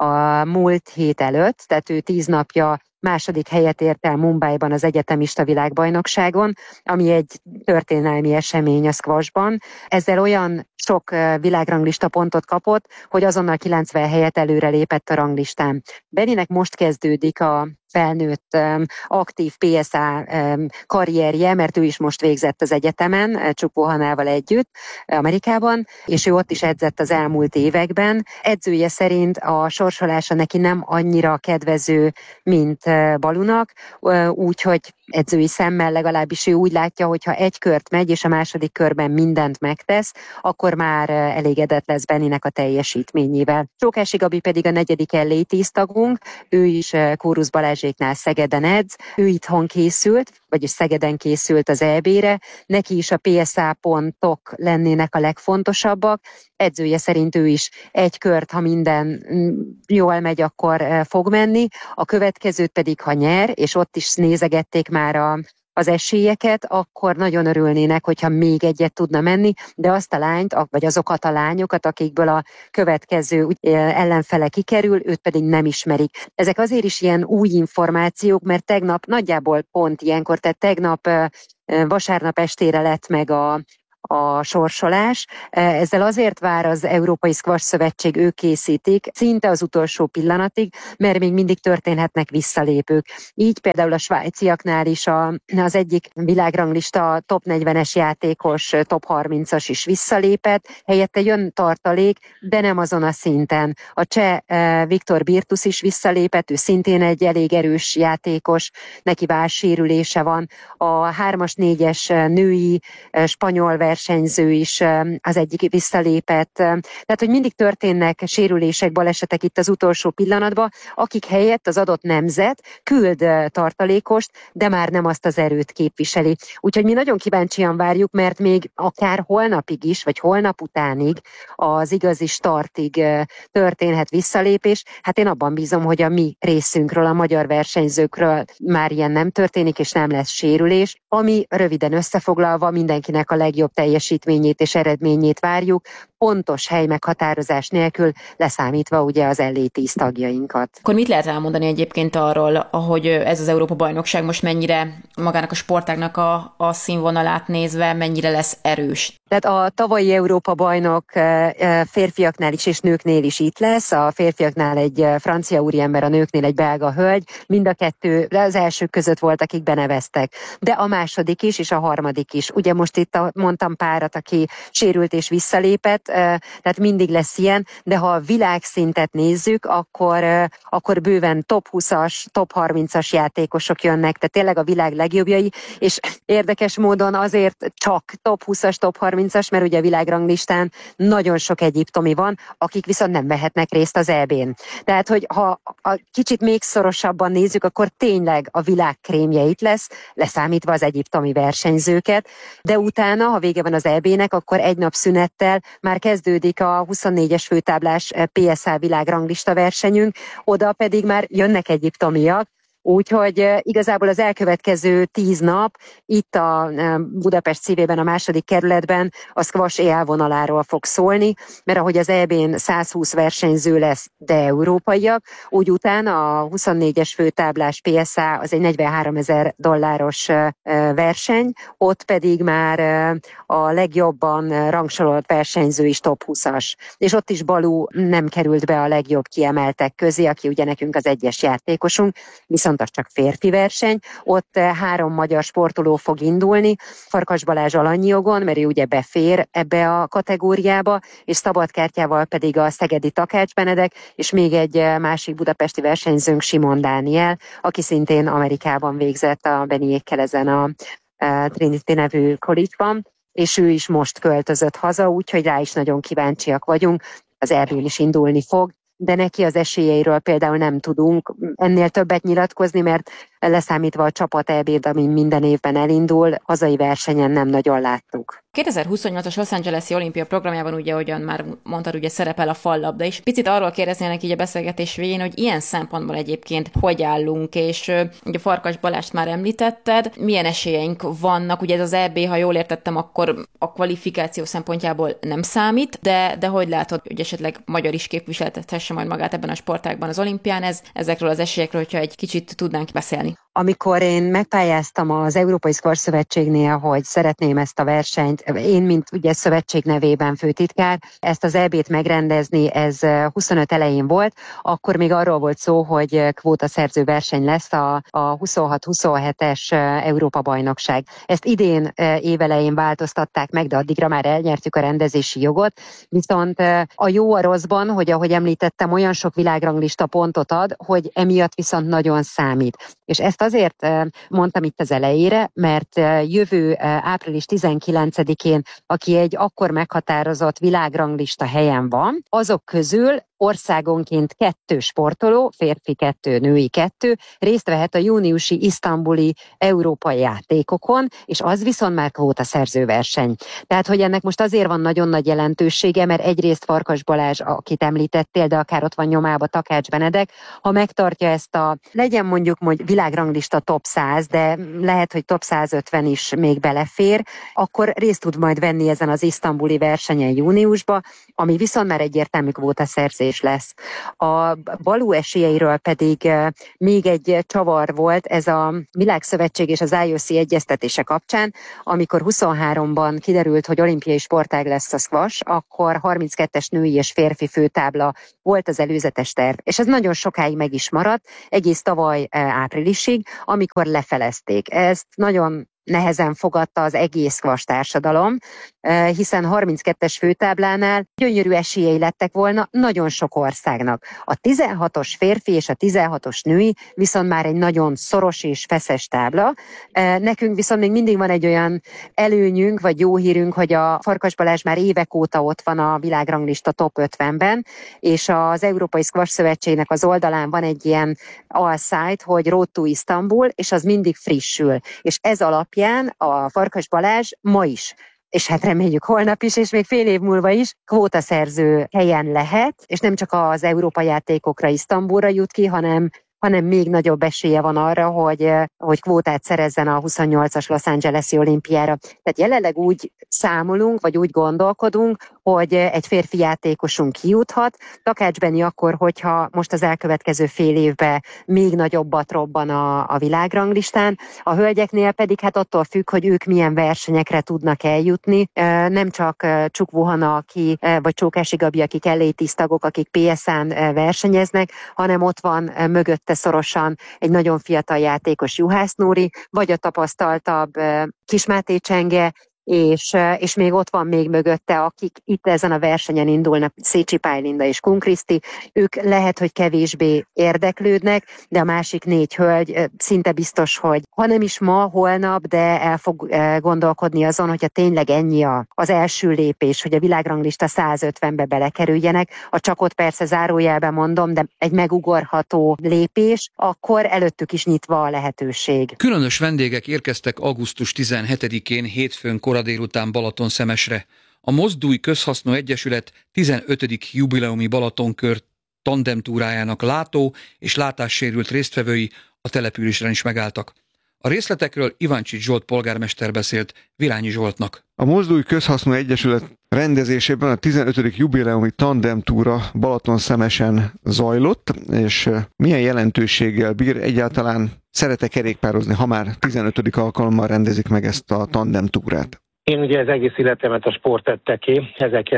a múlt hét előtt, tehát ő 10 napja második helyet ért el Mumbaiban az egyetemista világbajnokságon, ami egy történelmi esemény a squashban. Ezzel olyan sok világranglista pontot kapott, hogy azonnal 90 helyet előre lépett a ranglistán. Benninek most kezdődik felnőtt, aktív PSA karrierje, mert ő is most végzett az egyetemen, Csukvó Hannával együtt Amerikában, és ő ott is edzett az elmúlt években. Edzője szerint a sorsolása neki nem annyira kedvező, mint Balunak, úgyhogy edzői szemmel legalábbis ő úgy látja, hogy ha egy kört megy, és a második körben mindent megtesz, akkor már elégedett lesz Benninek a teljesítményével. Csókási Gabi pedig a 4. LA 10 tagunk, ő is Kórusz Balázséknál Szegeden edz, ő itthon készült, vagyis Szegeden készült az EB-re, neki is a PSA pontok lennének a legfontosabbak, edzője szerint ő is egy kört, ha minden jól megy, akkor fog menni, a következőt pedig, ha nyer, és ott is nézegették már az esélyeket, akkor nagyon örülnének, hogyha még egyet tudna menni, de azt a lányt, vagy azokat a lányokat, akikből a következő ellenfele kikerül, őt pedig nem ismerik. Ezek azért is ilyen új információk, mert tegnap nagyjából pont ilyenkor, tehát tegnap vasárnap estére lett meg a sorsolás. Ezzel azért vár az Európai Squash Szövetség, ők készítik szinte az utolsó pillanatig, mert még mindig történhetnek visszalépők. Így például a svájciaknál is az egyik világranglista top 40-es játékos, top 30-as is visszalépett, helyette jön tartalék, de nem azon a szinten. A cseh Viktor Birtus is visszalépett, ő szintén egy elég erős játékos, neki vállsérülése van. A 3-as, 4-es női spanyol versenyző is az egyik visszalépett. Tehát, hogy mindig történnek sérülések, balesetek itt az utolsó pillanatban, akik helyett az adott nemzet küld tartalékost, de már nem azt az erőt képviseli. Úgyhogy mi nagyon kíváncsian várjuk, mert még akár holnapig is, vagy holnap utánig az igazi startig történhet visszalépés. Hát én abban bízom, hogy a mi részünkről, a magyar versenyzőkről már ilyen nem történik, és nem lesz sérülés, ami röviden összefoglalva mindenkinek a legjobb teljesítményét és eredményét várjuk, pontos helymeghatározás nélkül, leszámítva ugye az LA 10 tagjainkat. Akkor mit lehet elmondani egyébként arról, hogy ez az Európa-bajnokság most mennyire magának a sportágnak a színvonalát nézve, mennyire lesz erős? Tehát a tavalyi Európa-bajnok férfiaknál is és nőknél is itt lesz. A férfiaknál egy francia úriember, a nőknél egy belga hölgy. Mind a kettő az elsők között volt, akik beneveztek. De a második is, és a harmadik is. Ugye most itt mondtam párat, aki sérült és visszalépett, tehát mindig lesz ilyen, de ha a világszintet nézzük, akkor bőven top 20-as, top 30-as játékosok jönnek, tehát tényleg a világ legjobbjai, és érdekes módon azért csak top 20-as, top 30-as, mert ugye a világranglistán nagyon sok egyiptomi van, akik viszont nem vehetnek részt az EB-n. Tehát, hogy ha a kicsit még szorosabban nézzük, akkor tényleg a világ krémje itt lesz, leszámítva az egyiptomi versenyzőket, de utána, ha vége van az EB-nek, akkor egy nap szünettel már kezdődik a 24-es főtáblás PSA világranglista versenyünk, oda pedig már jönnek egyiptomiak, úgyhogy igazából az elkövetkező 10 nap itt a Budapest szívében, a második kerületben a squash élvonaláról fog szólni, mert ahogy az EB-n 120 versenyző lesz, de európaiak, úgy utána a 24-es főtáblás PSA az egy $43,000 verseny, ott pedig már a legjobban rangsorolt versenyző is top 20-as. És ott is Balú nem került be a legjobb kiemeltek közé, aki ugye nekünk az egyes játékosunk, viszont az csak férfi verseny. Ott 3 magyar sportoló fog indulni, Farkas Balázs alanyi jogon, mert ő ugye befér ebbe a kategóriába, és szabadkártyával pedig a szegedi Takács Benedek, és még egy másik budapesti versenyzőnk, Simon Dániel, aki szintén Amerikában végzett a Beniékkel ezen a Trinity nevű college-ban, és ő is most költözött haza, úgyhogy rá is nagyon kíváncsiak vagyunk, az EB-n is indulni fog, de neki az esélyeiről például nem tudunk ennél többet nyilatkozni, mert leszámítva a csapat EB-t, ami minden évben elindul, hazai versenyen nem nagyon láttuk. 2028-as Los Angeles-i olimpia programjában ugye, ahogyan már mondtad, ugye szerepel a fallabda is. Picit arról kérdeznének így a beszélgetés végén, hogy ilyen szempontból egyébként hogy állunk, és ugye Farkas Balást már említetted, milyen esélyeink vannak, ugye ez az EB, ha jól értettem, akkor a kvalifikáció szempontjából nem számít, de hogy látod, hogy esetleg magyar is képviseltethesse majd magát ebben a sportágban az olimpián, ezekről az esélyekről, hogyha egy kicsit tudnánk beszélni. amikor én megpályáztam az Európai Squash Szövetségnél, hogy szeretném ezt a versenyt, én, mint ugye szövetség nevében főtitkár, ezt az EB-t megrendezni, ez 25 elején volt, akkor még arról volt szó, hogy kvótaszerző verseny lesz a 26-27-es Európa-bajnokság. Ezt idén évelején változtatták meg, de addigra már elnyertük a rendezési jogot, viszont a jó a rosszban, hogy ahogy említettem, olyan sok világranglista pontot ad, hogy emiatt viszont nagyon számít. És ezt azért mondtam itt az elejére, mert jövő április 19-én, aki egy akkor meghatározott világranglista helyen van, azok közül országonként 2 sportoló, férfi 2, női 2 részt vehet a júniusi isztambuli európai játékokon, és az viszont már kvótaszerző verseny. Tehát, hogy ennek most azért van nagyon nagy jelentősége, mert egyrészt Farkas Balázs, akit említettél, de akár ott van nyomába Takács Benedek, ha megtartja ezt legyen mondjuk világranglista top 100, de lehet, hogy top 150 is még belefér, akkor részt tud majd venni ezen az isztambuli versenyen júniusba, ami viszont már egyértelmű kvótaszerzés lesz. A Balú esélyeiről pedig még egy csavar volt, ez a Világszövetség és az IOC egyeztetése kapcsán, amikor 23-ban kiderült, hogy olimpiai sportág lesz a squash, akkor 32-es női és férfi főtábla volt az előzetes terv, és ez nagyon sokáig meg is maradt, egész tavaly áprilisig, amikor lefelezték. Ezt nagyon nehezen fogadta az egész squash társadalom, hiszen 32-es főtáblánál gyönyörű esélyei lettek volna nagyon sok országnak. A 16-os férfi és a 16-os női viszont már egy nagyon szoros és feszes tábla. Nekünk viszont még mindig van egy olyan előnyünk, vagy jó hírünk, hogy a Farkas Balázs már évek óta ott van a világranglista top 50-ben, és az Európai Squash Szövetségnek az oldalán van egy ilyen alsite, hogy Road to Istanbul, és az mindig frissül. És ez alapján a Farkas Balázs ma is, és hát reméljük holnap is, és még fél év múlva is kvótaszerző helyen lehet, és nem csak az Európa játékokra Isztambulra jut ki, hanem még nagyobb esélye van arra, hogy kvótát szerezzen a 28-as Los Angeles-i olimpiára. Tehát jelenleg úgy számolunk, vagy úgy gondolkodunk, hogy egy férfi játékosunk kijuthat. Takács Benni akkor, hogyha most az elkövetkező fél évben még nagyobbat robban a világranglistán. A hölgyeknél pedig hát attól függ, hogy ők milyen versenyekre tudnak eljutni. Nem csak Csuk Vuhana, vagy Csókási Gabi, akik LA10 tagok, akik PSA-n versenyeznek, hanem ott van mögötte szorosan egy nagyon fiatal játékos, Juhász Nóri, vagy a tapasztaltabb Kismáté Csenge, és még ott van még mögötte, akik itt ezen a versenyen indulnak, Szécsi Pálylinda és Kun Kriszti, ők lehet, hogy kevésbé érdeklődnek, de a másik 4 hölgy szinte biztos, hogy ha nem is ma, holnap, de el fog gondolkodni azon, hogyha tényleg ennyi az első lépés, hogy a világranglista 150-be belekerüljenek, a csakot persze zárójelben mondom, de egy megugorható lépés, akkor előttük is nyitva a lehetőség. Különös vendégek érkeztek augusztus 17-én hétfőn kora délután Balatonszemesre. A Mozdulj Közhasznú Egyesület 15. jubileumi Balatonkör tandemtúrájának látó és látássérült résztvevői a településen is megálltak. A részletekről Ivancsics Zsolt polgármester beszélt Virányi Zsoltnak. A Mozdulj Közhasznú Egyesület rendezésében a 15. jubileumi tandemtúra Balatonszemesen zajlott, és milyen jelentőséggel bír, egyáltalán szeret-e kerékpározni, ha már 15. alkalommal rendezik meg ezt a tandemtúrát? Én ugye az egész életemet a sport tette ki,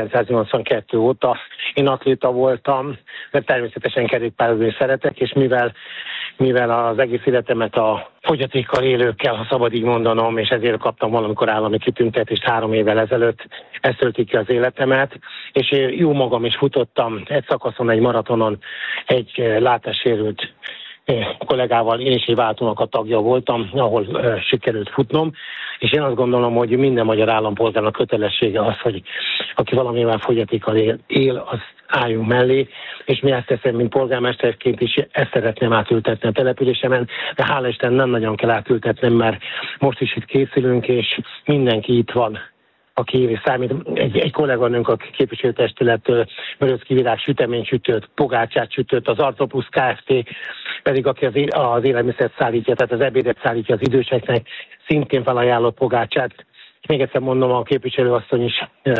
1982 óta. Én atléta voltam, de természetesen kerékpározni szeretek, és mivel az egész életemet a fogyatékkal élőkkel, ha szabad így mondanom, és ezért kaptam valamikor állami kitüntetést 3 évvel ezelőtt, ez tölti ki az életemet, és jó magam is futottam egy szakaszon, egy maratonon, egy látássérült kollégával, én is egy váltónak a tagja voltam, ahol sikerült futnom, és én azt gondolom, hogy minden magyar állampolgárnak kötelessége az, hogy aki valamivel fogyatékkal él, az álljunk mellé, és mi ezt teszem, mint polgármesterként is, ezt szeretném átültetni a településemen, de hála Isten nem nagyon kell átültetnem, mert most is itt készülünk, és mindenki itt van, aki évi számít. Egy kolléganőnk, a képviselőtestülettől Möröcki Virág süteményt sütött, pogácsát sütött, az Artopus Kft. Pedig aki az élelmiszert szállítja, tehát az ebédet szállítja az időseknek, szintén felajánlott pogácsát. Még egyszer mondom, a képviselőasszony is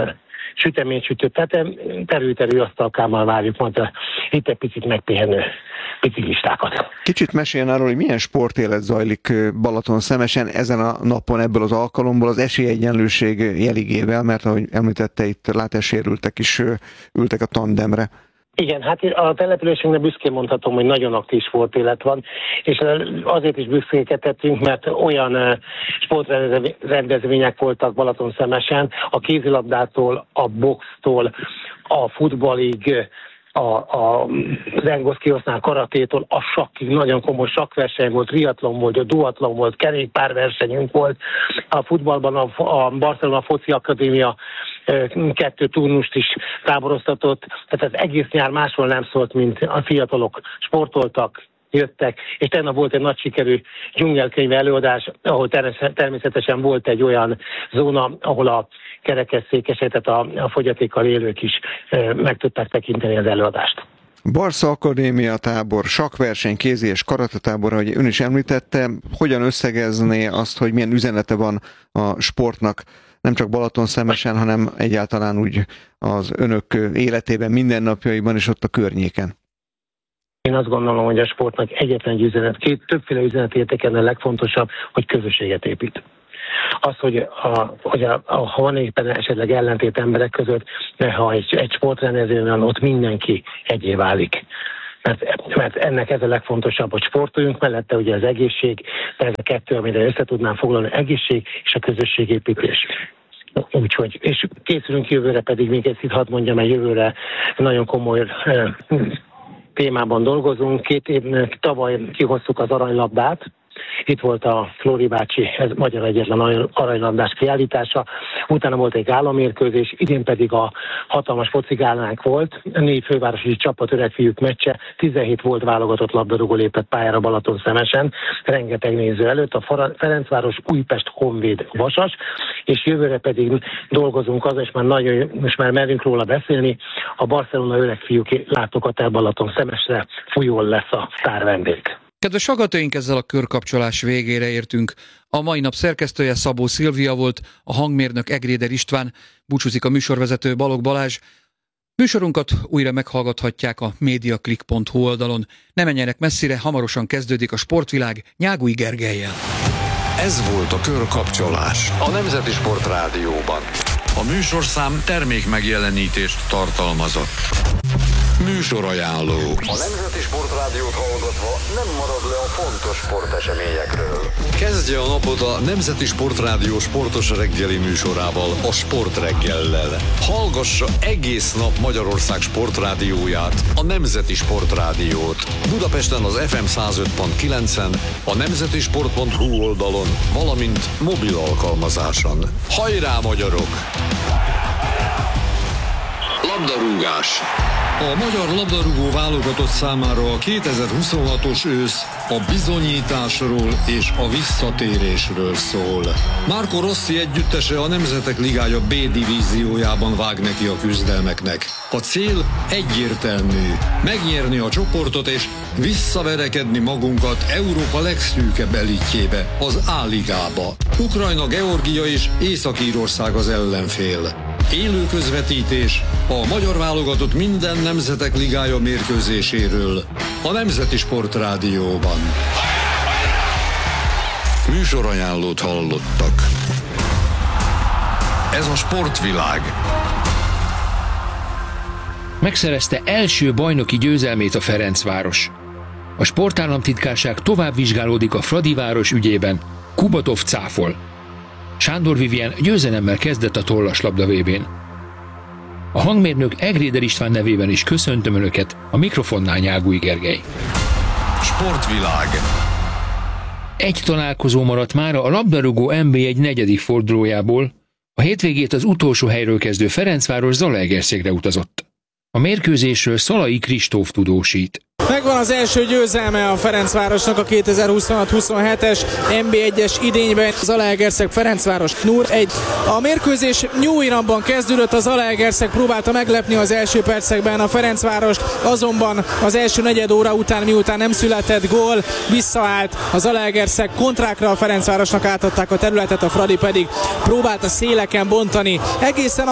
sütemény-sütő, tehát terül asztalkámmal várjuk majd itt egy picit megpihenő biciklistákat. Kicsit meséljen arról, hogy milyen sportélet zajlik Balatonszemesen ezen a napon, ebből az alkalomból az esélyegyenlőség jeligével, mert ahogy említette, itt látássérültek is ültek a tandemre. Igen, hát a településünknek büszkén mondhatom, hogy nagyon aktív sportélet van, és azért is büszkékedhetünk, mert olyan sportrendezvények voltak Balatonszemesen, a kézilabdától, a boxtól, a futballig, a zengoszkiosztnál, karatétól, a sakkig, nagyon komoly sakkverseny volt, triatlon volt, duatlon volt, kerékpárversenyünk volt, a futballban a Barcelona Foci Akadémia 2 turnust is táboroztatott, tehát az egész nyár máshol nem szólt, mint a fiatalok sportoltak, jöttek, és tegnap volt egy nagy sikerű dzsungelkönyve előadás, ahol természetesen volt egy olyan zóna, ahol a kerekesszékesek, tehát a fogyatékkal élők is meg tudták tekinteni az előadást. Barca Akadémia tábor, sakkverseny, kézi és karatetábor, ahogy ön is említette, hogyan összegezné azt, hogy milyen üzenete van a sportnak, nem csak Balatonszemesen, hanem egyáltalán úgy az önök életében, mindennapjaiban és ott a környéken? Én azt gondolom, hogy a sportnak egyetlen egy üzenet, többféle üzenet értékelne, a legfontosabb, hogy közösséget épít. Az, hogy ha van éppen esetleg ellentét emberek között, de ha egy sportrendezvényen van, ott mindenki egyé válik. Mert ennek ez a legfontosabb, hogy sportoljunk, mellette ugye az egészség, ez a kettő, amire össze tudnám foglalni, egészség és a közösségépítés. Úgyhogy, és készülünk jövőre, pedig még ezt itt hadd mondjam, mert jövőre nagyon komoly témában dolgozunk. Tavaly kihoztuk az aranylabdát. Itt volt a Flóri bácsi, ez magyar egyetlen aranylabdás kiállítása. Utána volt egy gálamérkőzés, idén pedig a hatalmas focigálánk volt. 4 fővárosi csapat öregfiúk meccse, 17 volt válogatott labdarúgó lépett pályára Balatonszemesen, rengeteg néző előtt, a Ferencváros, Újpest, Honvéd, Vasas, és jövőre pedig dolgozunk az, és most már merünk róla beszélni, a Barcelona öregfiúk látogatás Balatonszemesre, Fújón lesz a sztárvendég. Kedves hallgatóink, ezzel a körkapcsolás végére értünk. A mai nap szerkesztője Szabó Szilvia volt, a hangmérnök Egréder István, búcsúzik a műsorvezető Balogh Balázs. Műsorunkat újra meghallgathatják a mediaclick.hu oldalon. Ne menjenek messzire, hamarosan kezdődik a Sportvilág Nyágui Gergellyel. Ez volt a körkapcsolás a Nemzeti Sport Rádióban. A műsorszám termékmegjelenítést tartalmazott. Műsorajánló. A Nemzeti Sport Rádiót hallgatva nem marad le a fontos sporteseményekről. Kezdje a napot a Nemzeti Sport Rádió sportos reggeli műsorával, a Sportreggellel. Hallgassa egész nap Magyarország sportrádióját, a Nemzeti Sport Rádiót. Budapesten az FM 105.9-en, a nemzetisport.hu oldalon, valamint mobil alkalmazáson. Hajrá, magyarok! Labdarúgás. A magyar labdarúgó válogatott számára a 2026-os ősz a bizonyításról és a visszatérésről szól. Marco Rossi együttese a Nemzetek Ligája B divíziójában vág neki a küzdelmeknek. A cél egyértelmű, megnyerni a csoportot és visszaverekedni magunkat Európa legszűkebb elitjébe, az A-ligába. Ukrajna, Georgia és Észak-Írország az ellenfél. Élő közvetítés a magyar válogatott minden Nemzetek Ligája mérkőzéséről a Nemzeti Sport Rádióban. Műsorajánlót hallottak. Ez a Sportvilág. Megszerezte első bajnoki győzelmét a Ferencváros. A sportállamtitkárság tovább vizsgálódik a Fradiváros ügyében. Kubatov cáfol. Sándor Vivien győzelemmel kezdett a tollaslabda VB-n. A hangmérnök Egréder István nevében is köszöntöm Önöket, a mikrofonnál Nyágui Gergely. Sportvilág. Egy találkozó maradt mára a labdarúgó NB1 negyedik fordulójából. A hétvégét az utolsó helyről kezdő Ferencváros Zalaegerszékre utazott. A mérkőzésről Szalai Kristóf tudósít. Megvan az első győzelme a Ferencvárosnak a 2026-27-es NB1-es idényben. Zalaegerszeg Ferencváros 0-1. A mérkőzés New Iranban kezdődött, a Zalaegerszeg próbálta meglepni az első percekben a Ferencvárost, azonban az első negyed óra után, miután nem született gól, visszaállt a Zalaegerszeg kontrákra, a Ferencvárosnak átadták a területet, a Fradi pedig próbált a széleken bontani. Egészen a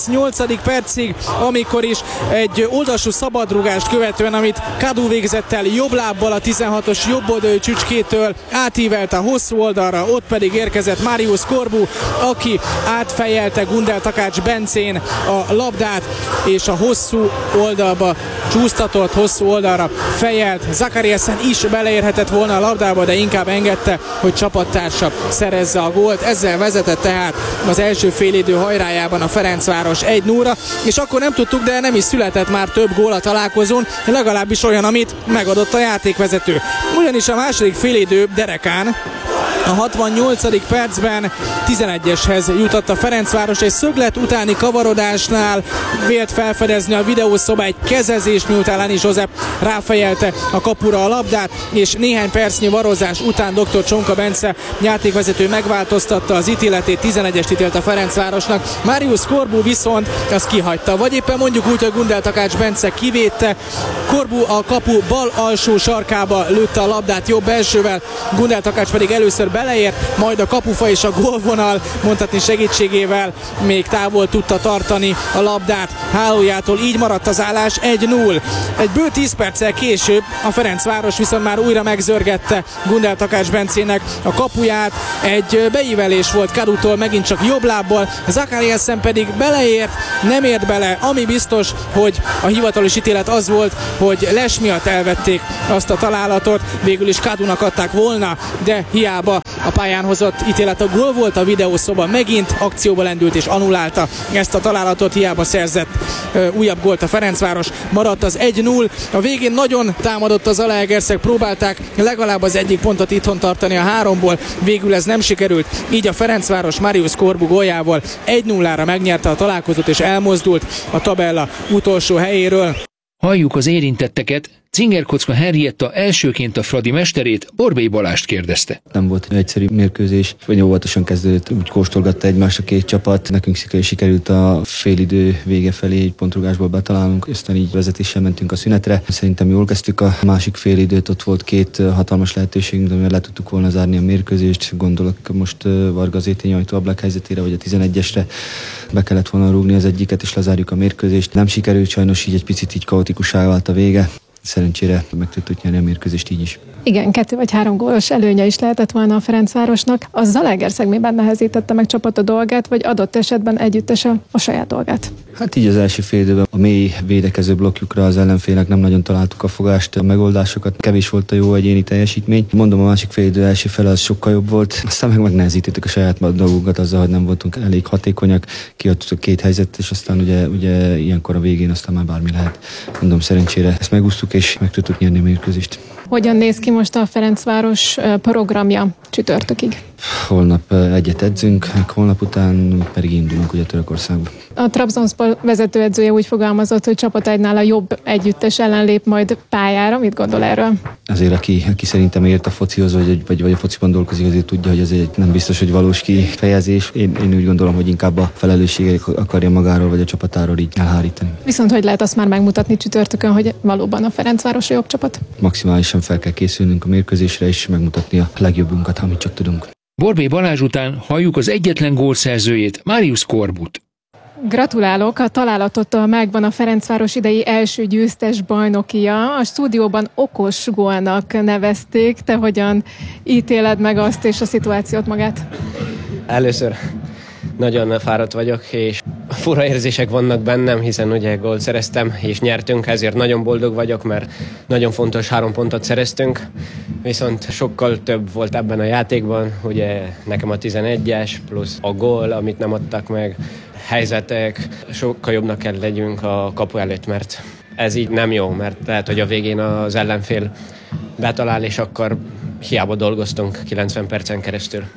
38. percig, amikor is egy oldalsú szabadrugást követően, amit Kadu végzett el jobb lábbal a 16-os jobboldali csücskétől, átívelte a hosszú oldalra, ott pedig érkezett Marius Corbu, aki átfejelte Gundel Takács Bencén a labdát, és a hosszú oldalba csúsztatott, hosszú oldalra fejelt. Zakariasen is beleérhetett volna a labdába, de inkább engedte, hogy csapattársa szerezze a gólt. Ezzel vezetett tehát az első félidő hajrájában a Ferencváros 1-0-ra, és akkor nem tudtuk, de nem is született már több gól a találkozón, legalábbis olyan, amit megadott a játékvezető. Ugyanis a második félidő derekán a 68. percben 11-eshez jutott a Ferencváros, egy szöglet utáni kavarodásnál vélt felfedezni a videószoba egy kezezést, miután Lani József ráfejelte a kapura a labdát, és néhány percnyi varozás után dr. Csonka Bence játékvezető megváltoztatta az ítéletét, 11-est ítélt a Ferencvárosnak. Marius Corbu viszont azt kihagyta, vagy éppen mondjuk úgy, hogy Gundel Takács Bence kivédte. Corbu a kapu bal alsó sarkába lőtte a labdát jobb belsővel, Gundel Takács pedig először beleért, majd a kapufa és a gólvonal mondhatni segítségével még távol tudta tartani a labdát hálójától, így maradt az állás 1-0. Egy bő 10 perccel később a Ferencváros viszont már újra megzörgette Gundel Takács Bencének a kapuját, egy beívelés volt Kadutól, megint csak jobb lábbal, Zakariasen pedig beleért, nem ért bele, ami biztos, hogy a hivatalos ítélet az volt, hogy les miatt elvették azt a találatot, végül is Kadunak adták volna, de hiába a pályán hozott ítélet a gól volt, a videószoba megint akcióba lendült és annulálta ezt a találatot, hiába szerzett újabb gólt a Ferencváros, maradt az 1-0, a végén nagyon támadott az Zalaegerszeg, próbálták legalább az egyik pontot itthon tartani a 3-ból, végül ez nem sikerült, így a Ferencváros Marius Corbu góljával 1-0-ra megnyerte a találkozót és elmozdult a tabella utolsó helyéről. Halljuk az érintetteket. Cingerkocka Henrietta elsőként a Fradi mesterét, Borbély Balást kérdezte. Nem volt egyszerű mérkőzés, vagy óvatosan kezdődött, úgy kóstolgatta egymást a két csapat. Nekünk sikerült a félidő vége felé egy pontrugásból betalálnunk, aztán így vezetéssel mentünk a szünetre. Szerintem jól kezdtük a másik félidőt, ott volt két hatalmas lehetőségünk, amivel le tudtuk volna zárni a mérkőzést. Gondolok most Varga Zétény ajtó ablak helyzetére, vagy a 11-esre be kellett volna rúgni az egyiket, és lezárjuk a mérkőzést. Nem sikerült, sajnos így egy picit így kaotikussá vált a vége. Szerencsére meg tudtuk nyerni a mérkőzést így is. Igen, 2 vagy 3 gólos előnye is lehetett volna a Ferencvárosnak. A Zalaegerszeg miben nehezítette meg csapata dolgát, vagy adott esetben együttesen a saját dolgát? Hát így az első fél időben a mély védekező blokkjukra az ellenfélnek nem nagyon találtuk a fogást, a megoldásokat, kevés volt a jó egyéni teljesítmény. Mondom, a másik fél idő első fele az sokkal jobb volt, aztán megnehezítettük a saját dolgunkat azzal, hogy nem voltunk elég hatékonyak, kiadtuk 2 helyzetet, és aztán ugye ilyenkor a végén aztán már bármi lehet. Mondom, szerencsére ezt megúsztuk, és meg tudtuk nyerni a mérkőzést. Hogyan néz ki most a Ferencváros programja csütörtökig? Holnap egyet edzünk, meg holnap után pedig indulunk ugye Törökországba. A Trabzonspor vezetőedzője úgy fogalmazott, hogy csapata egy nála jobb együttes ellen lép majd pályára. Mit gondol erről? Azért, aki szerintem ért a focihoz, vagy a fociban dolgozik, azért tudja, hogy ez nem biztos, hogy valós kifejezés. Én úgy gondolom, hogy inkább a felelősséget akarja magáról, vagy a csapatáról így elhárítani. Viszont hogy lehet azt már megmutatni csütörtökön, hogy valóban a Ferencváros a jobb csapat? Maximálisan fel kell készülnünk a mérkőzésre, és megmutatni a legjobbunkat, amit csak tudunk. Borbély Balázs után halljuk az egyetlen gólszerzőjét, Marius Corbut. Gratulálok, a találatot megvan a Ferencváros idei első győztes bajnokia. A stúdióban okos gólnak nevezték. Te hogyan ítéled meg azt és a szituációt magát? Először nagyon fáradt vagyok, és fura érzések vannak bennem, hiszen ugye gólt szereztem, és nyertünk, ezért nagyon boldog vagyok, mert nagyon fontos 3 pontot szereztünk, viszont sokkal több volt ebben a játékban, ugye nekem a 11-es, plusz a gól, amit nem adtak meg, helyzetek, sokkal jobbnak kell legyünk a kapu előtt, mert ez így nem jó, mert lehet, hogy a végén az ellenfél betalál, és akkor hiába dolgoztunk 90 percen keresztül.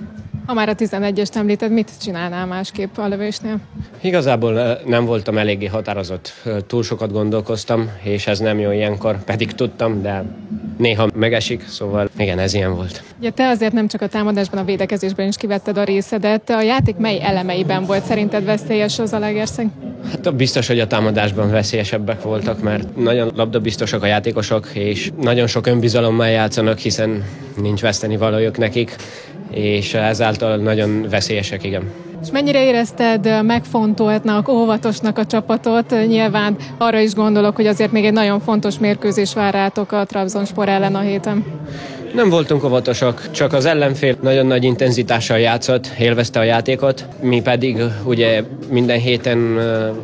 Ha már a 11-est említed, mit csinálnál másképp a lövésnél? Igazából nem voltam eléggé határozott, túl sokat gondolkoztam, és ez nem jó ilyenkor, pedig tudtam, de néha megesik, szóval igen, ez ilyen volt. Ugye te azért nem csak a támadásban, a védekezésben is kivetted a részedet. A játék mely elemeiben volt szerinted veszélyes az Zalaegerszeg? Hát biztos, hogy a támadásban veszélyesebbek voltak, mert nagyon labdabiztosak a játékosok, és nagyon sok önbizalommal játszanak, hiszen nincs vesztenivalójuk nekik, és ezáltal nagyon veszélyesek, igen. És mennyire érezted megfontoltnak, óvatosnak a csapatot? Nyilván arra is gondolok, hogy azért még egy nagyon fontos mérkőzés vár rátok a Trabzonspor ellen a héten. Nem voltunk óvatosak, csak az ellenfél nagyon nagy intenzitással játszott, élvezte a játékot, mi pedig ugye minden héten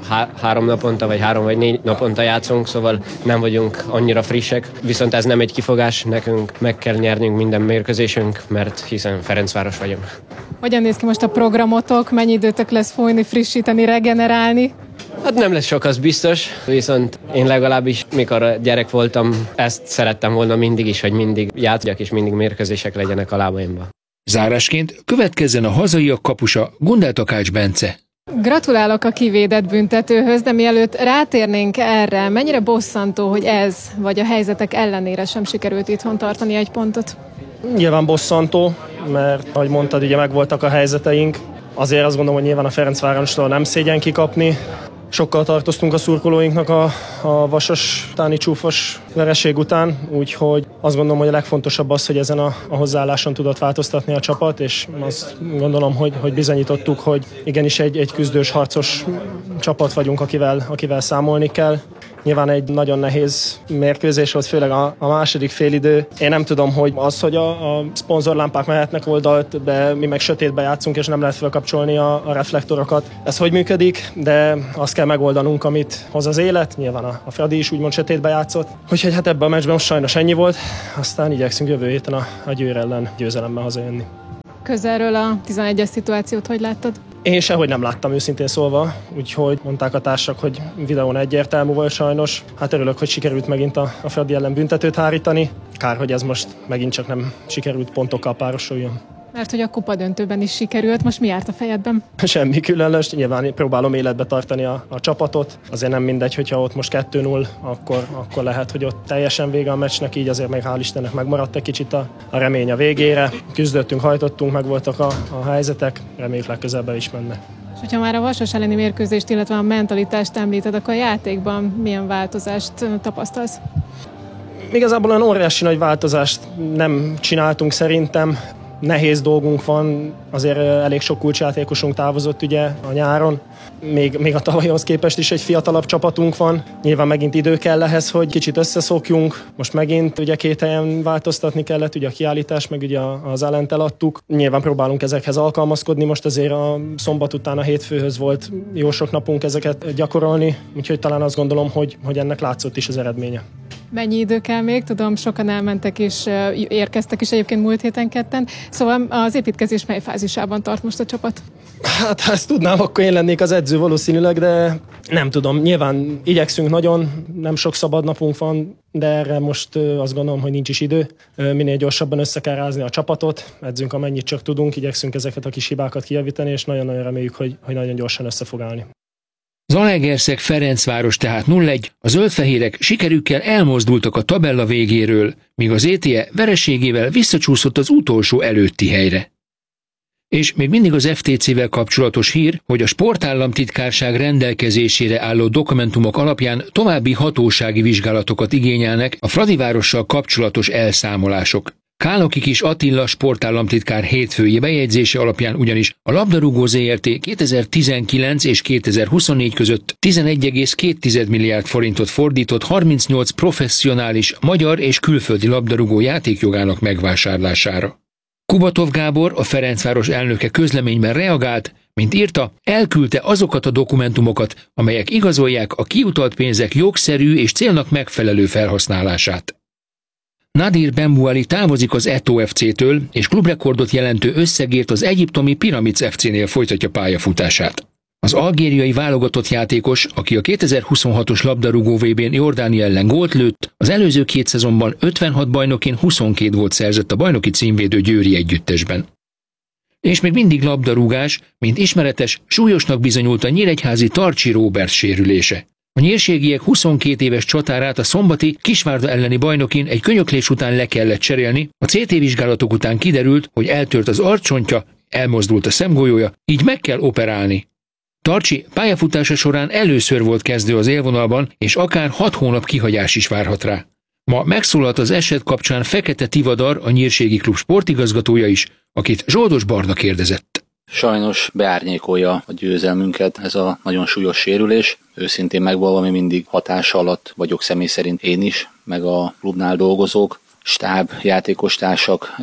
3 naponta, vagy 3 vagy 4 naponta játszunk, szóval nem vagyunk annyira frissek, viszont ez nem egy kifogás, nekünk meg kell nyernünk minden mérkőzésünk, mert hiszen Ferencváros vagyunk. Hogyan néz ki most a programotok? Mennyi időtök lesz folyni, frissíteni, regenerálni? Hát nem lesz sok, az biztos, viszont én legalábbis, mikor gyerek voltam, ezt szerettem volna mindig is, hogy mindig játszjak és mindig mérkőzések legyenek a lábaimban. Zárásként következzen a hazaiak kapusa, Gundel Takács Bence. Gratulálok a kivédett büntetőhöz, de mielőtt rátérnénk erre, mennyire bosszantó, hogy ez vagy a helyzetek ellenére sem sikerült itthon tartani egy pontot? Nyilván bosszantó, mert ahogy mondtad, ugye megvoltak a helyzeteink. Azért azt gondolom, hogy nyilván a Ferencvárostól nem szégyen kikapni. Sokkal tartoztunk a szurkolóinknak a vasas utáni csúfos vereség után, úgyhogy azt gondolom, hogy a legfontosabb az, hogy ezen a hozzáálláson tudott változtatni a csapat, és azt gondolom, hogy bizonyítottuk, hogy igenis egy küzdős, harcos csapat vagyunk, akivel számolni kell. Nyilván egy nagyon nehéz mérkőzés volt, főleg a második félidő. Én nem tudom, hogy az, hogy a szponzorlámpák mehetnek oldalt, de mi meg sötétbe játszunk, és nem lehet felkapcsolni a reflektorokat. Ez hogy működik, de azt kell megoldanunk, amit hoz az élet. Nyilván a Fradi is úgymond sötétbe játszott. Úgyhogy hát ebben a meccsben most sajnos ennyi volt. Aztán igyekszünk jövő héten a Győr ellen győzelemmel hazajönni. Közelről a 11-es szituációt hogy láttad? Én sehogy nem láttam, őszintén szólva, úgyhogy mondták a társak, hogy videón egyértelmű volt sajnos. Hát örülök, hogy sikerült megint a Fradi ellen büntetőt hárítani. Kár, hogy ez most megint csak nem sikerült pontokkal párosuljon. Mert hogy a kupadöntőben is sikerült, most mi járt a fejedben? Semmi különös, nyilván próbálom életbe tartani a csapatot. Azért nem mindegy, hogyha ott most 2-0, akkor lehet, hogy ott teljesen vége a meccsnek, így azért meg hál' Istennek megmaradt egy kicsit a remény a végére. Küzdöttünk, hajtottunk, meg voltak a helyzetek, reméljük legközelebb is mennek. És hogyha már a Vasas elleni mérkőzést, illetve a mentalitást említed, akkor a játékban milyen változást tapasztalsz? Igazából olyan óriási nagy változást nem csináltunk szerintem. Nehéz dolgunk van, azért elég sok kulcsjátékosunk távozott ugye a nyáron. Még a tavalyhoz képest is egy fiatalabb csapatunk van. Nyilván megint idő kell ehhez, hogy kicsit összeszokjunk. Most megint ugye 2 helyen változtatni kellett, ugye a kiállítás, meg ugye az ellent eladtuk. Nyilván próbálunk ezekhez alkalmazkodni, most azért a szombat után a hétfőhöz volt jó sok napunk ezeket gyakorolni, úgyhogy talán azt gondolom, hogy ennek látszott is az eredménye. Mennyi idő kell még? Tudom, sokan elmentek és érkeztek is egyébként múlt héten ketten. Szóval az építkezés mely fázisában tart most a csapat? Hát ha ezt tudnám, akkor én lennék az edző valószínűleg, de nem tudom. Nyilván igyekszünk nagyon, nem sok szabad napunk van, de erre most azt gondolom, hogy nincs is idő. Minél gyorsabban össze kell rázni a csapatot, edzünk amennyit csak tudunk, igyekszünk ezeket a kis hibákat kijavítani, és nagyon-nagyon reméljük, hogy nagyon gyorsan össze fog állni. Zalaegerszeg Ferencváros tehát 0-1, a zöldfehérek sikerükkel elmozdultak a tabella végéről, míg az ETE vereségével visszacsúszott az utolsó előtti helyre. És még mindig az FTC-vel kapcsolatos hír, hogy a sportállamtitkárság rendelkezésére álló dokumentumok alapján további hatósági vizsgálatokat igényelnek a Fradivárossal kapcsolatos elszámolások. Kálnoki Kis Attila sportállamtitkár hétfői bejegyzése alapján ugyanis a labdarúgó ZRT 2019 és 2024 között 11,2 milliárd forintot fordított 38 professzionális magyar és külföldi labdarúgó játékjogának megvásárlására. Kubatov Gábor, a Ferencváros elnöke közleményben reagált, mint írta, elküldte azokat a dokumentumokat, amelyek igazolják a kiutalt pénzek jogszerű és célnak megfelelő felhasználását. Nadir Benbuali távozik az Eto'o FC-től, és klubrekordot jelentő összegért az egyiptomi Pyramids FC-nél folytatja pályafutását. Az algériai válogatott játékos, aki a 2026-os labdarúgó VB-n Jordánia ellen gólt lőtt, az előző 2 szezonban 56 bajnokin 22 gólt szerzett a bajnoki címvédő győri együttesben. És még mindig labdarúgás, mint ismeretes, súlyosnak bizonyult a nyíregyházi Tarcsi Róbert sérülése. A nyírségiek 22 éves csatárát a szombati Kisvárda elleni bajnokin egy könyöklés után le kellett cserélni, a CT vizsgálatok után kiderült, hogy eltört az arccsontja, elmozdult a szemgolyója, így meg kell operálni. Tarcsi pályafutása során először volt kezdő az élvonalban, és akár 6 hónap kihagyás is várhat rá. Ma megszólalt az eset kapcsán Fekete Tivadar, a Nyírségi Klub sportigazgatója is, akit Zsoldos Barna kérdezett. Sajnos beárnyékolja a győzelmünket ez a nagyon súlyos sérülés. Őszintén megvalami mindig hatása alatt vagyok személy szerint én is, meg a klubnál dolgozók, stáb, játékostársak,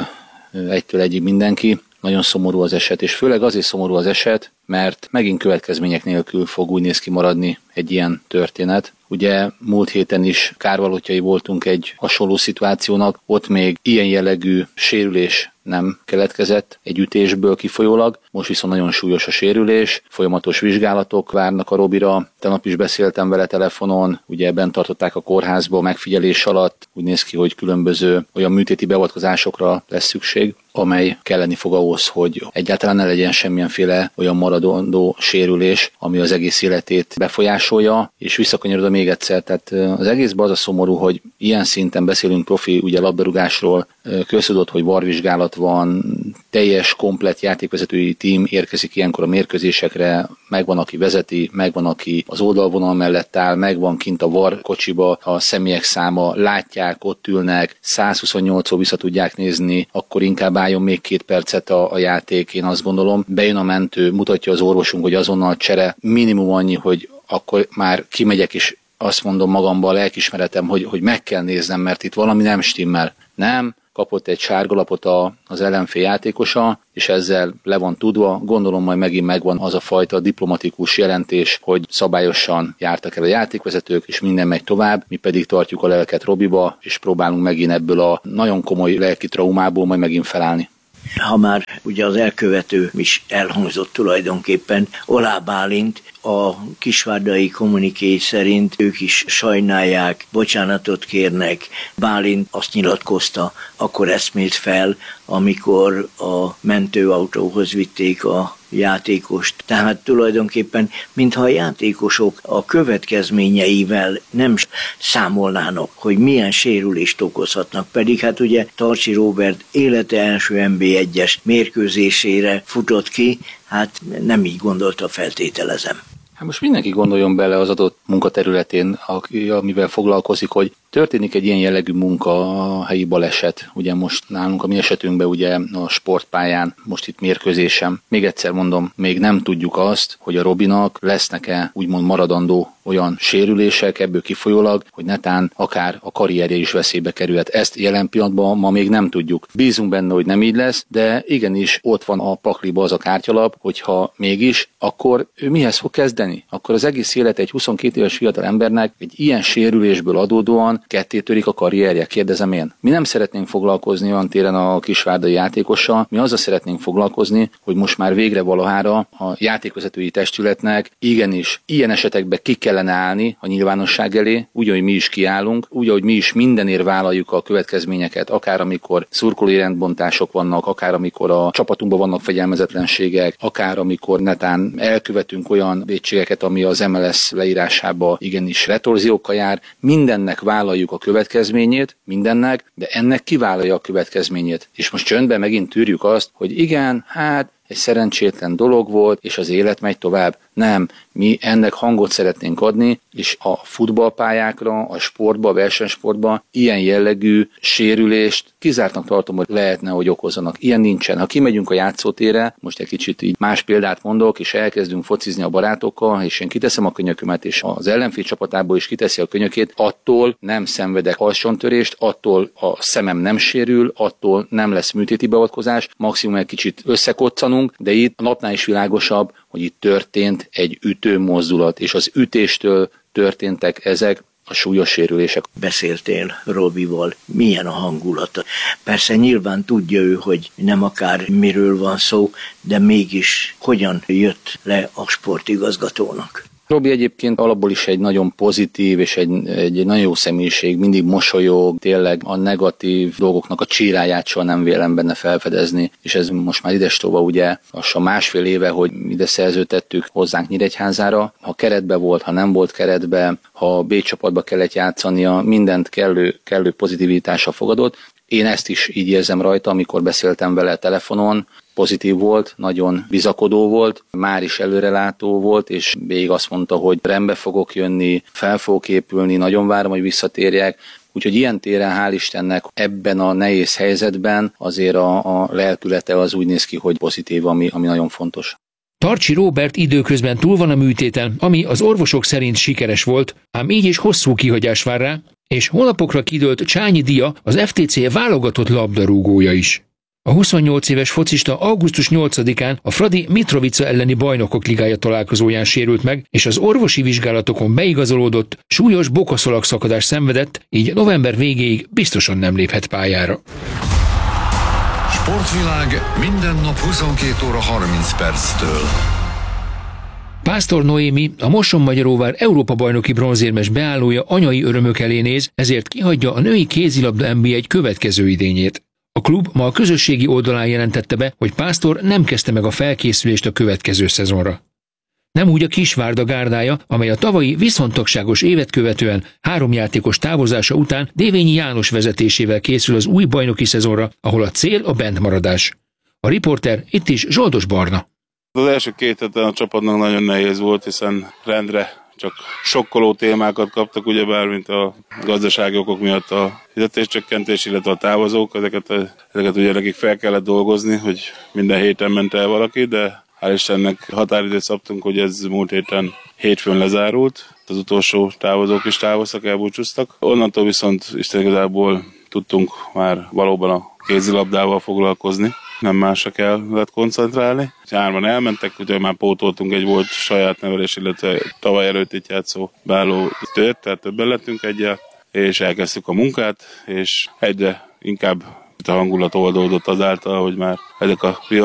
egytől egyig mindenki. Nagyon szomorú az eset, és főleg azért szomorú az eset, mert megint következmények nélkül fog úgy néz ki maradni egy ilyen történet. Ugye múlt héten is kárvalótjai voltunk egy hasonló szituációnak, ott még ilyen jellegű sérülés nem keletkezett egy ütésből kifolyólag, most viszont nagyon súlyos a sérülés, folyamatos vizsgálatok várnak a Robira, tegnap is beszéltem vele telefonon, ugye bent tartották a kórházba megfigyelés alatt, úgy néz ki, hogy különböző olyan műtéti beavatkozásokra lesz szükség, amely kelleni fog ahhoz, hogy egyáltalán ne legyen semmilyenféle olyan maradandó sérülés, ami az egész életét befolyásolja, és visszakanyarodva még egyszer, tehát az egészben az a szomorú, hogy ilyen szinten beszélünk profi ugye labdarúgásról, köztudott, hogy VAR-vizsgálat van, teljes, komplett játékvezetői tím érkezik ilyenkor a mérkőzésekre, megvan, aki vezeti, megvan, aki az oldalvonal mellett áll, megvan kint a VAR kocsiba a személyek száma, látják, ott ülnek, 128-szor vissza tudják nézni, akkor inkább álljon még 2 percet a játék, én azt gondolom. Bejön a mentő, mutatja az orvosunk, hogy azonnal csere, minimum annyi, hogy akkor már kimegyek, és azt mondom magamban, a lelkismeretem, hogy meg kell néznem, mert itt valami nem stimmel. Nem, kapott egy sárgalapot az ellenfél játékosa, és ezzel le van tudva. Gondolom majd megint megvan az a fajta diplomatikus jelentés, hogy szabályosan jártak el a játékvezetők, és minden megy tovább, mi pedig tartjuk a lelket Robiba, és próbálunk megint ebből a nagyon komoly lelki traumából majd megint felállni. Ha már ugye az elkövető is elhangzott tulajdonképpen, Olá Bálint, a kisvárdai kommuniké szerint ők is sajnálják, bocsánatot kérnek. Bálint azt nyilatkozta, akkor eszmélt fel, amikor a mentőautóhoz vitték a játékost. Tehát tulajdonképpen, mintha a játékosok a következményeivel nem számolnának, hogy milyen sérülést okozhatnak. Pedig hát ugye Tarcsi Róbert élete első NB1-es mérkőzésére futott ki, hát nem így gondolta, feltételezem. Hát most mindenki gondoljon bele az adott munkaterületén, amivel foglalkozik, hogy történik egy ilyen jellegű munka, a helyi baleset, ugye most nálunk a mi esetünkben ugye a sportpályán, most itt mérkőzésem. Még egyszer mondom, még nem tudjuk azt, hogy a Robinak lesznek-e úgymond maradandó olyan sérülések ebből kifolyólag, hogy netán akár a karrierje is veszélybe kerülhet. Ezt jelen pillanatban ma még nem tudjuk. Bízunk benne, hogy nem így lesz, de igenis ott van a pakliba az a kártyalap, hogyha mégis, akkor ő mihez fog kezdeni? Akkor az egész élet egy 22 éves fiatal embernek egy ilyen sérülésből adódóan ketté törik a karrierje, kérdezem én. Mi nem szeretnénk foglalkozni olyan téren a kisvárdai játékossal, mi azzal szeretnénk foglalkozni, hogy most már végre valahára a játékvezetői testületnek igenis ilyen esetekben ki kellene állni a nyilvánosság elé, úgy, hogy mi is kiállunk, úgy, hogy mi is mindenért vállaljuk a következményeket, akár amikor szurkolói rendbontások vannak, akár amikor a csapatunkban vannak fegyelmezetlenségek, akár amikor netán elkövetünk olyan vétségeket, ami az MLS leírásába igenis retorziókkal jár, mindennek vállaljuk a következményét, mindennek, de ennek kivállalja a következményét. És most csöndben megint tűrjük azt, hogy igen, hát egy szerencsétlen dolog volt, és az élet megy tovább. Nem, mi ennek hangot szeretnénk adni, és a futballpályákra, a sportba, a versenysportba ilyen jellegű sérülést kizártnak tartom, hogy lehetne, hogy okozzanak. Ilyen nincsen. Ha kimegyünk a játszótérre, most egy kicsit így más példát mondok, és elkezdünk focizni a barátokkal, és én kiteszem a könyökömet, és az ellenfél csapatából is kiteszi a könyökét, attól nem szenvedek alsóntörést, attól a szemem nem sérül, attól nem lesz műtéti beavatkozás, maximum egy kicsit összekoccanunk, de itt a napnál is világosabb, hogy itt történt egy ütőmozdulat, és az ütéstől történtek ezek a súlyos sérülések. Beszéltél Robival, milyen a hangulata? Persze nyilván tudja ő, hogy nem akár miről van szó, de mégis hogyan jött le a sportigazgatónak? Robi egyébként alapból is egy nagyon pozitív és egy nagyon jó személyiség, mindig mosolyog, tényleg a negatív dolgoknak a csíráját soha nem vélem benne felfedezni, és ez most már idestova ugye lassan másfél éve, hogy ide szerződtettük hozzánk Nyíregyházára. Ha keretbe volt, ha nem volt keretbe, ha B csapatba kellett játszania, mindent kellő pozitivitással fogadott. Én ezt is így érzem rajta, amikor beszéltem vele telefonon, pozitív volt, nagyon bizakodó volt, már is előrelátó volt, és végig azt mondta, hogy rendbe fogok jönni, fel fogok épülni, nagyon várom, hogy visszatérjek. Úgyhogy ilyen téren, hál' Istennek, ebben a nehéz helyzetben azért a lelkülete az úgy néz ki, hogy pozitív, ami nagyon fontos. Tarcsi Róbert időközben túl van a műtéten, ami az orvosok szerint sikeres volt, ám így is hosszú kihagyás vár rá, és hónapokra kidőlt Csányi Dia az FTC válogatott labdarúgója is. A 28 éves focista augusztus 8-án a Fradi Mitrovica elleni Bajnokok Ligája találkozóján sérült meg, és az orvosi vizsgálatokon beigazolódott, súlyos bokaszalagszakadást szenvedett, így november végéig biztosan nem léphet pályára. Sportvilág minden nap 22 óra 30 perctől. Pásztor Noémi, a Mosonmagyaróvár Európa-bajnoki bronzérmes beállója anyai örömök elé néz, ezért kihagyja a női kézilabda NB1 következő idényét. A klub ma a közösségi oldalán jelentette be, hogy Pásztor nem kezdte meg a felkészülést a következő szezonra. Nem úgy a Kisvárda gárdája, amely a tavalyi viszontagságos évet követően 3 játékos távozása után Dévényi János vezetésével készül az új bajnoki szezonra, ahol a cél a bentmaradás. A riporter itt is Zsoldos Barna. Az első 2 héten a csapatnak nagyon nehéz volt, hiszen rendre csak sokkoló témákat kaptak, ugyebár, mint a gazdasági okok miatt a fizetéscsökkentés, illetve a távozók. Ezeket ugye nekik fel kellett dolgozni, hogy minden héten ment el valaki, de hál' Istennek határidőt szabtunk, hogy ez múlt héten hétfőn lezárult. Az utolsó távozók is távoztak, elbúcsúztak. Onnantól viszont Isten igazából tudtunk már valóban a kézilabdával foglalkozni. Nem másra kellett koncentrálni. 3-an elmentek, ugye már pótoltunk egy volt saját nevelés, illetve tavaly előtt itt játszó beálló tőt, tehát többen lettünk egyel, és elkezdtük a munkát, és egyre inkább a hangulat oldódott azáltal, hogy már ezek a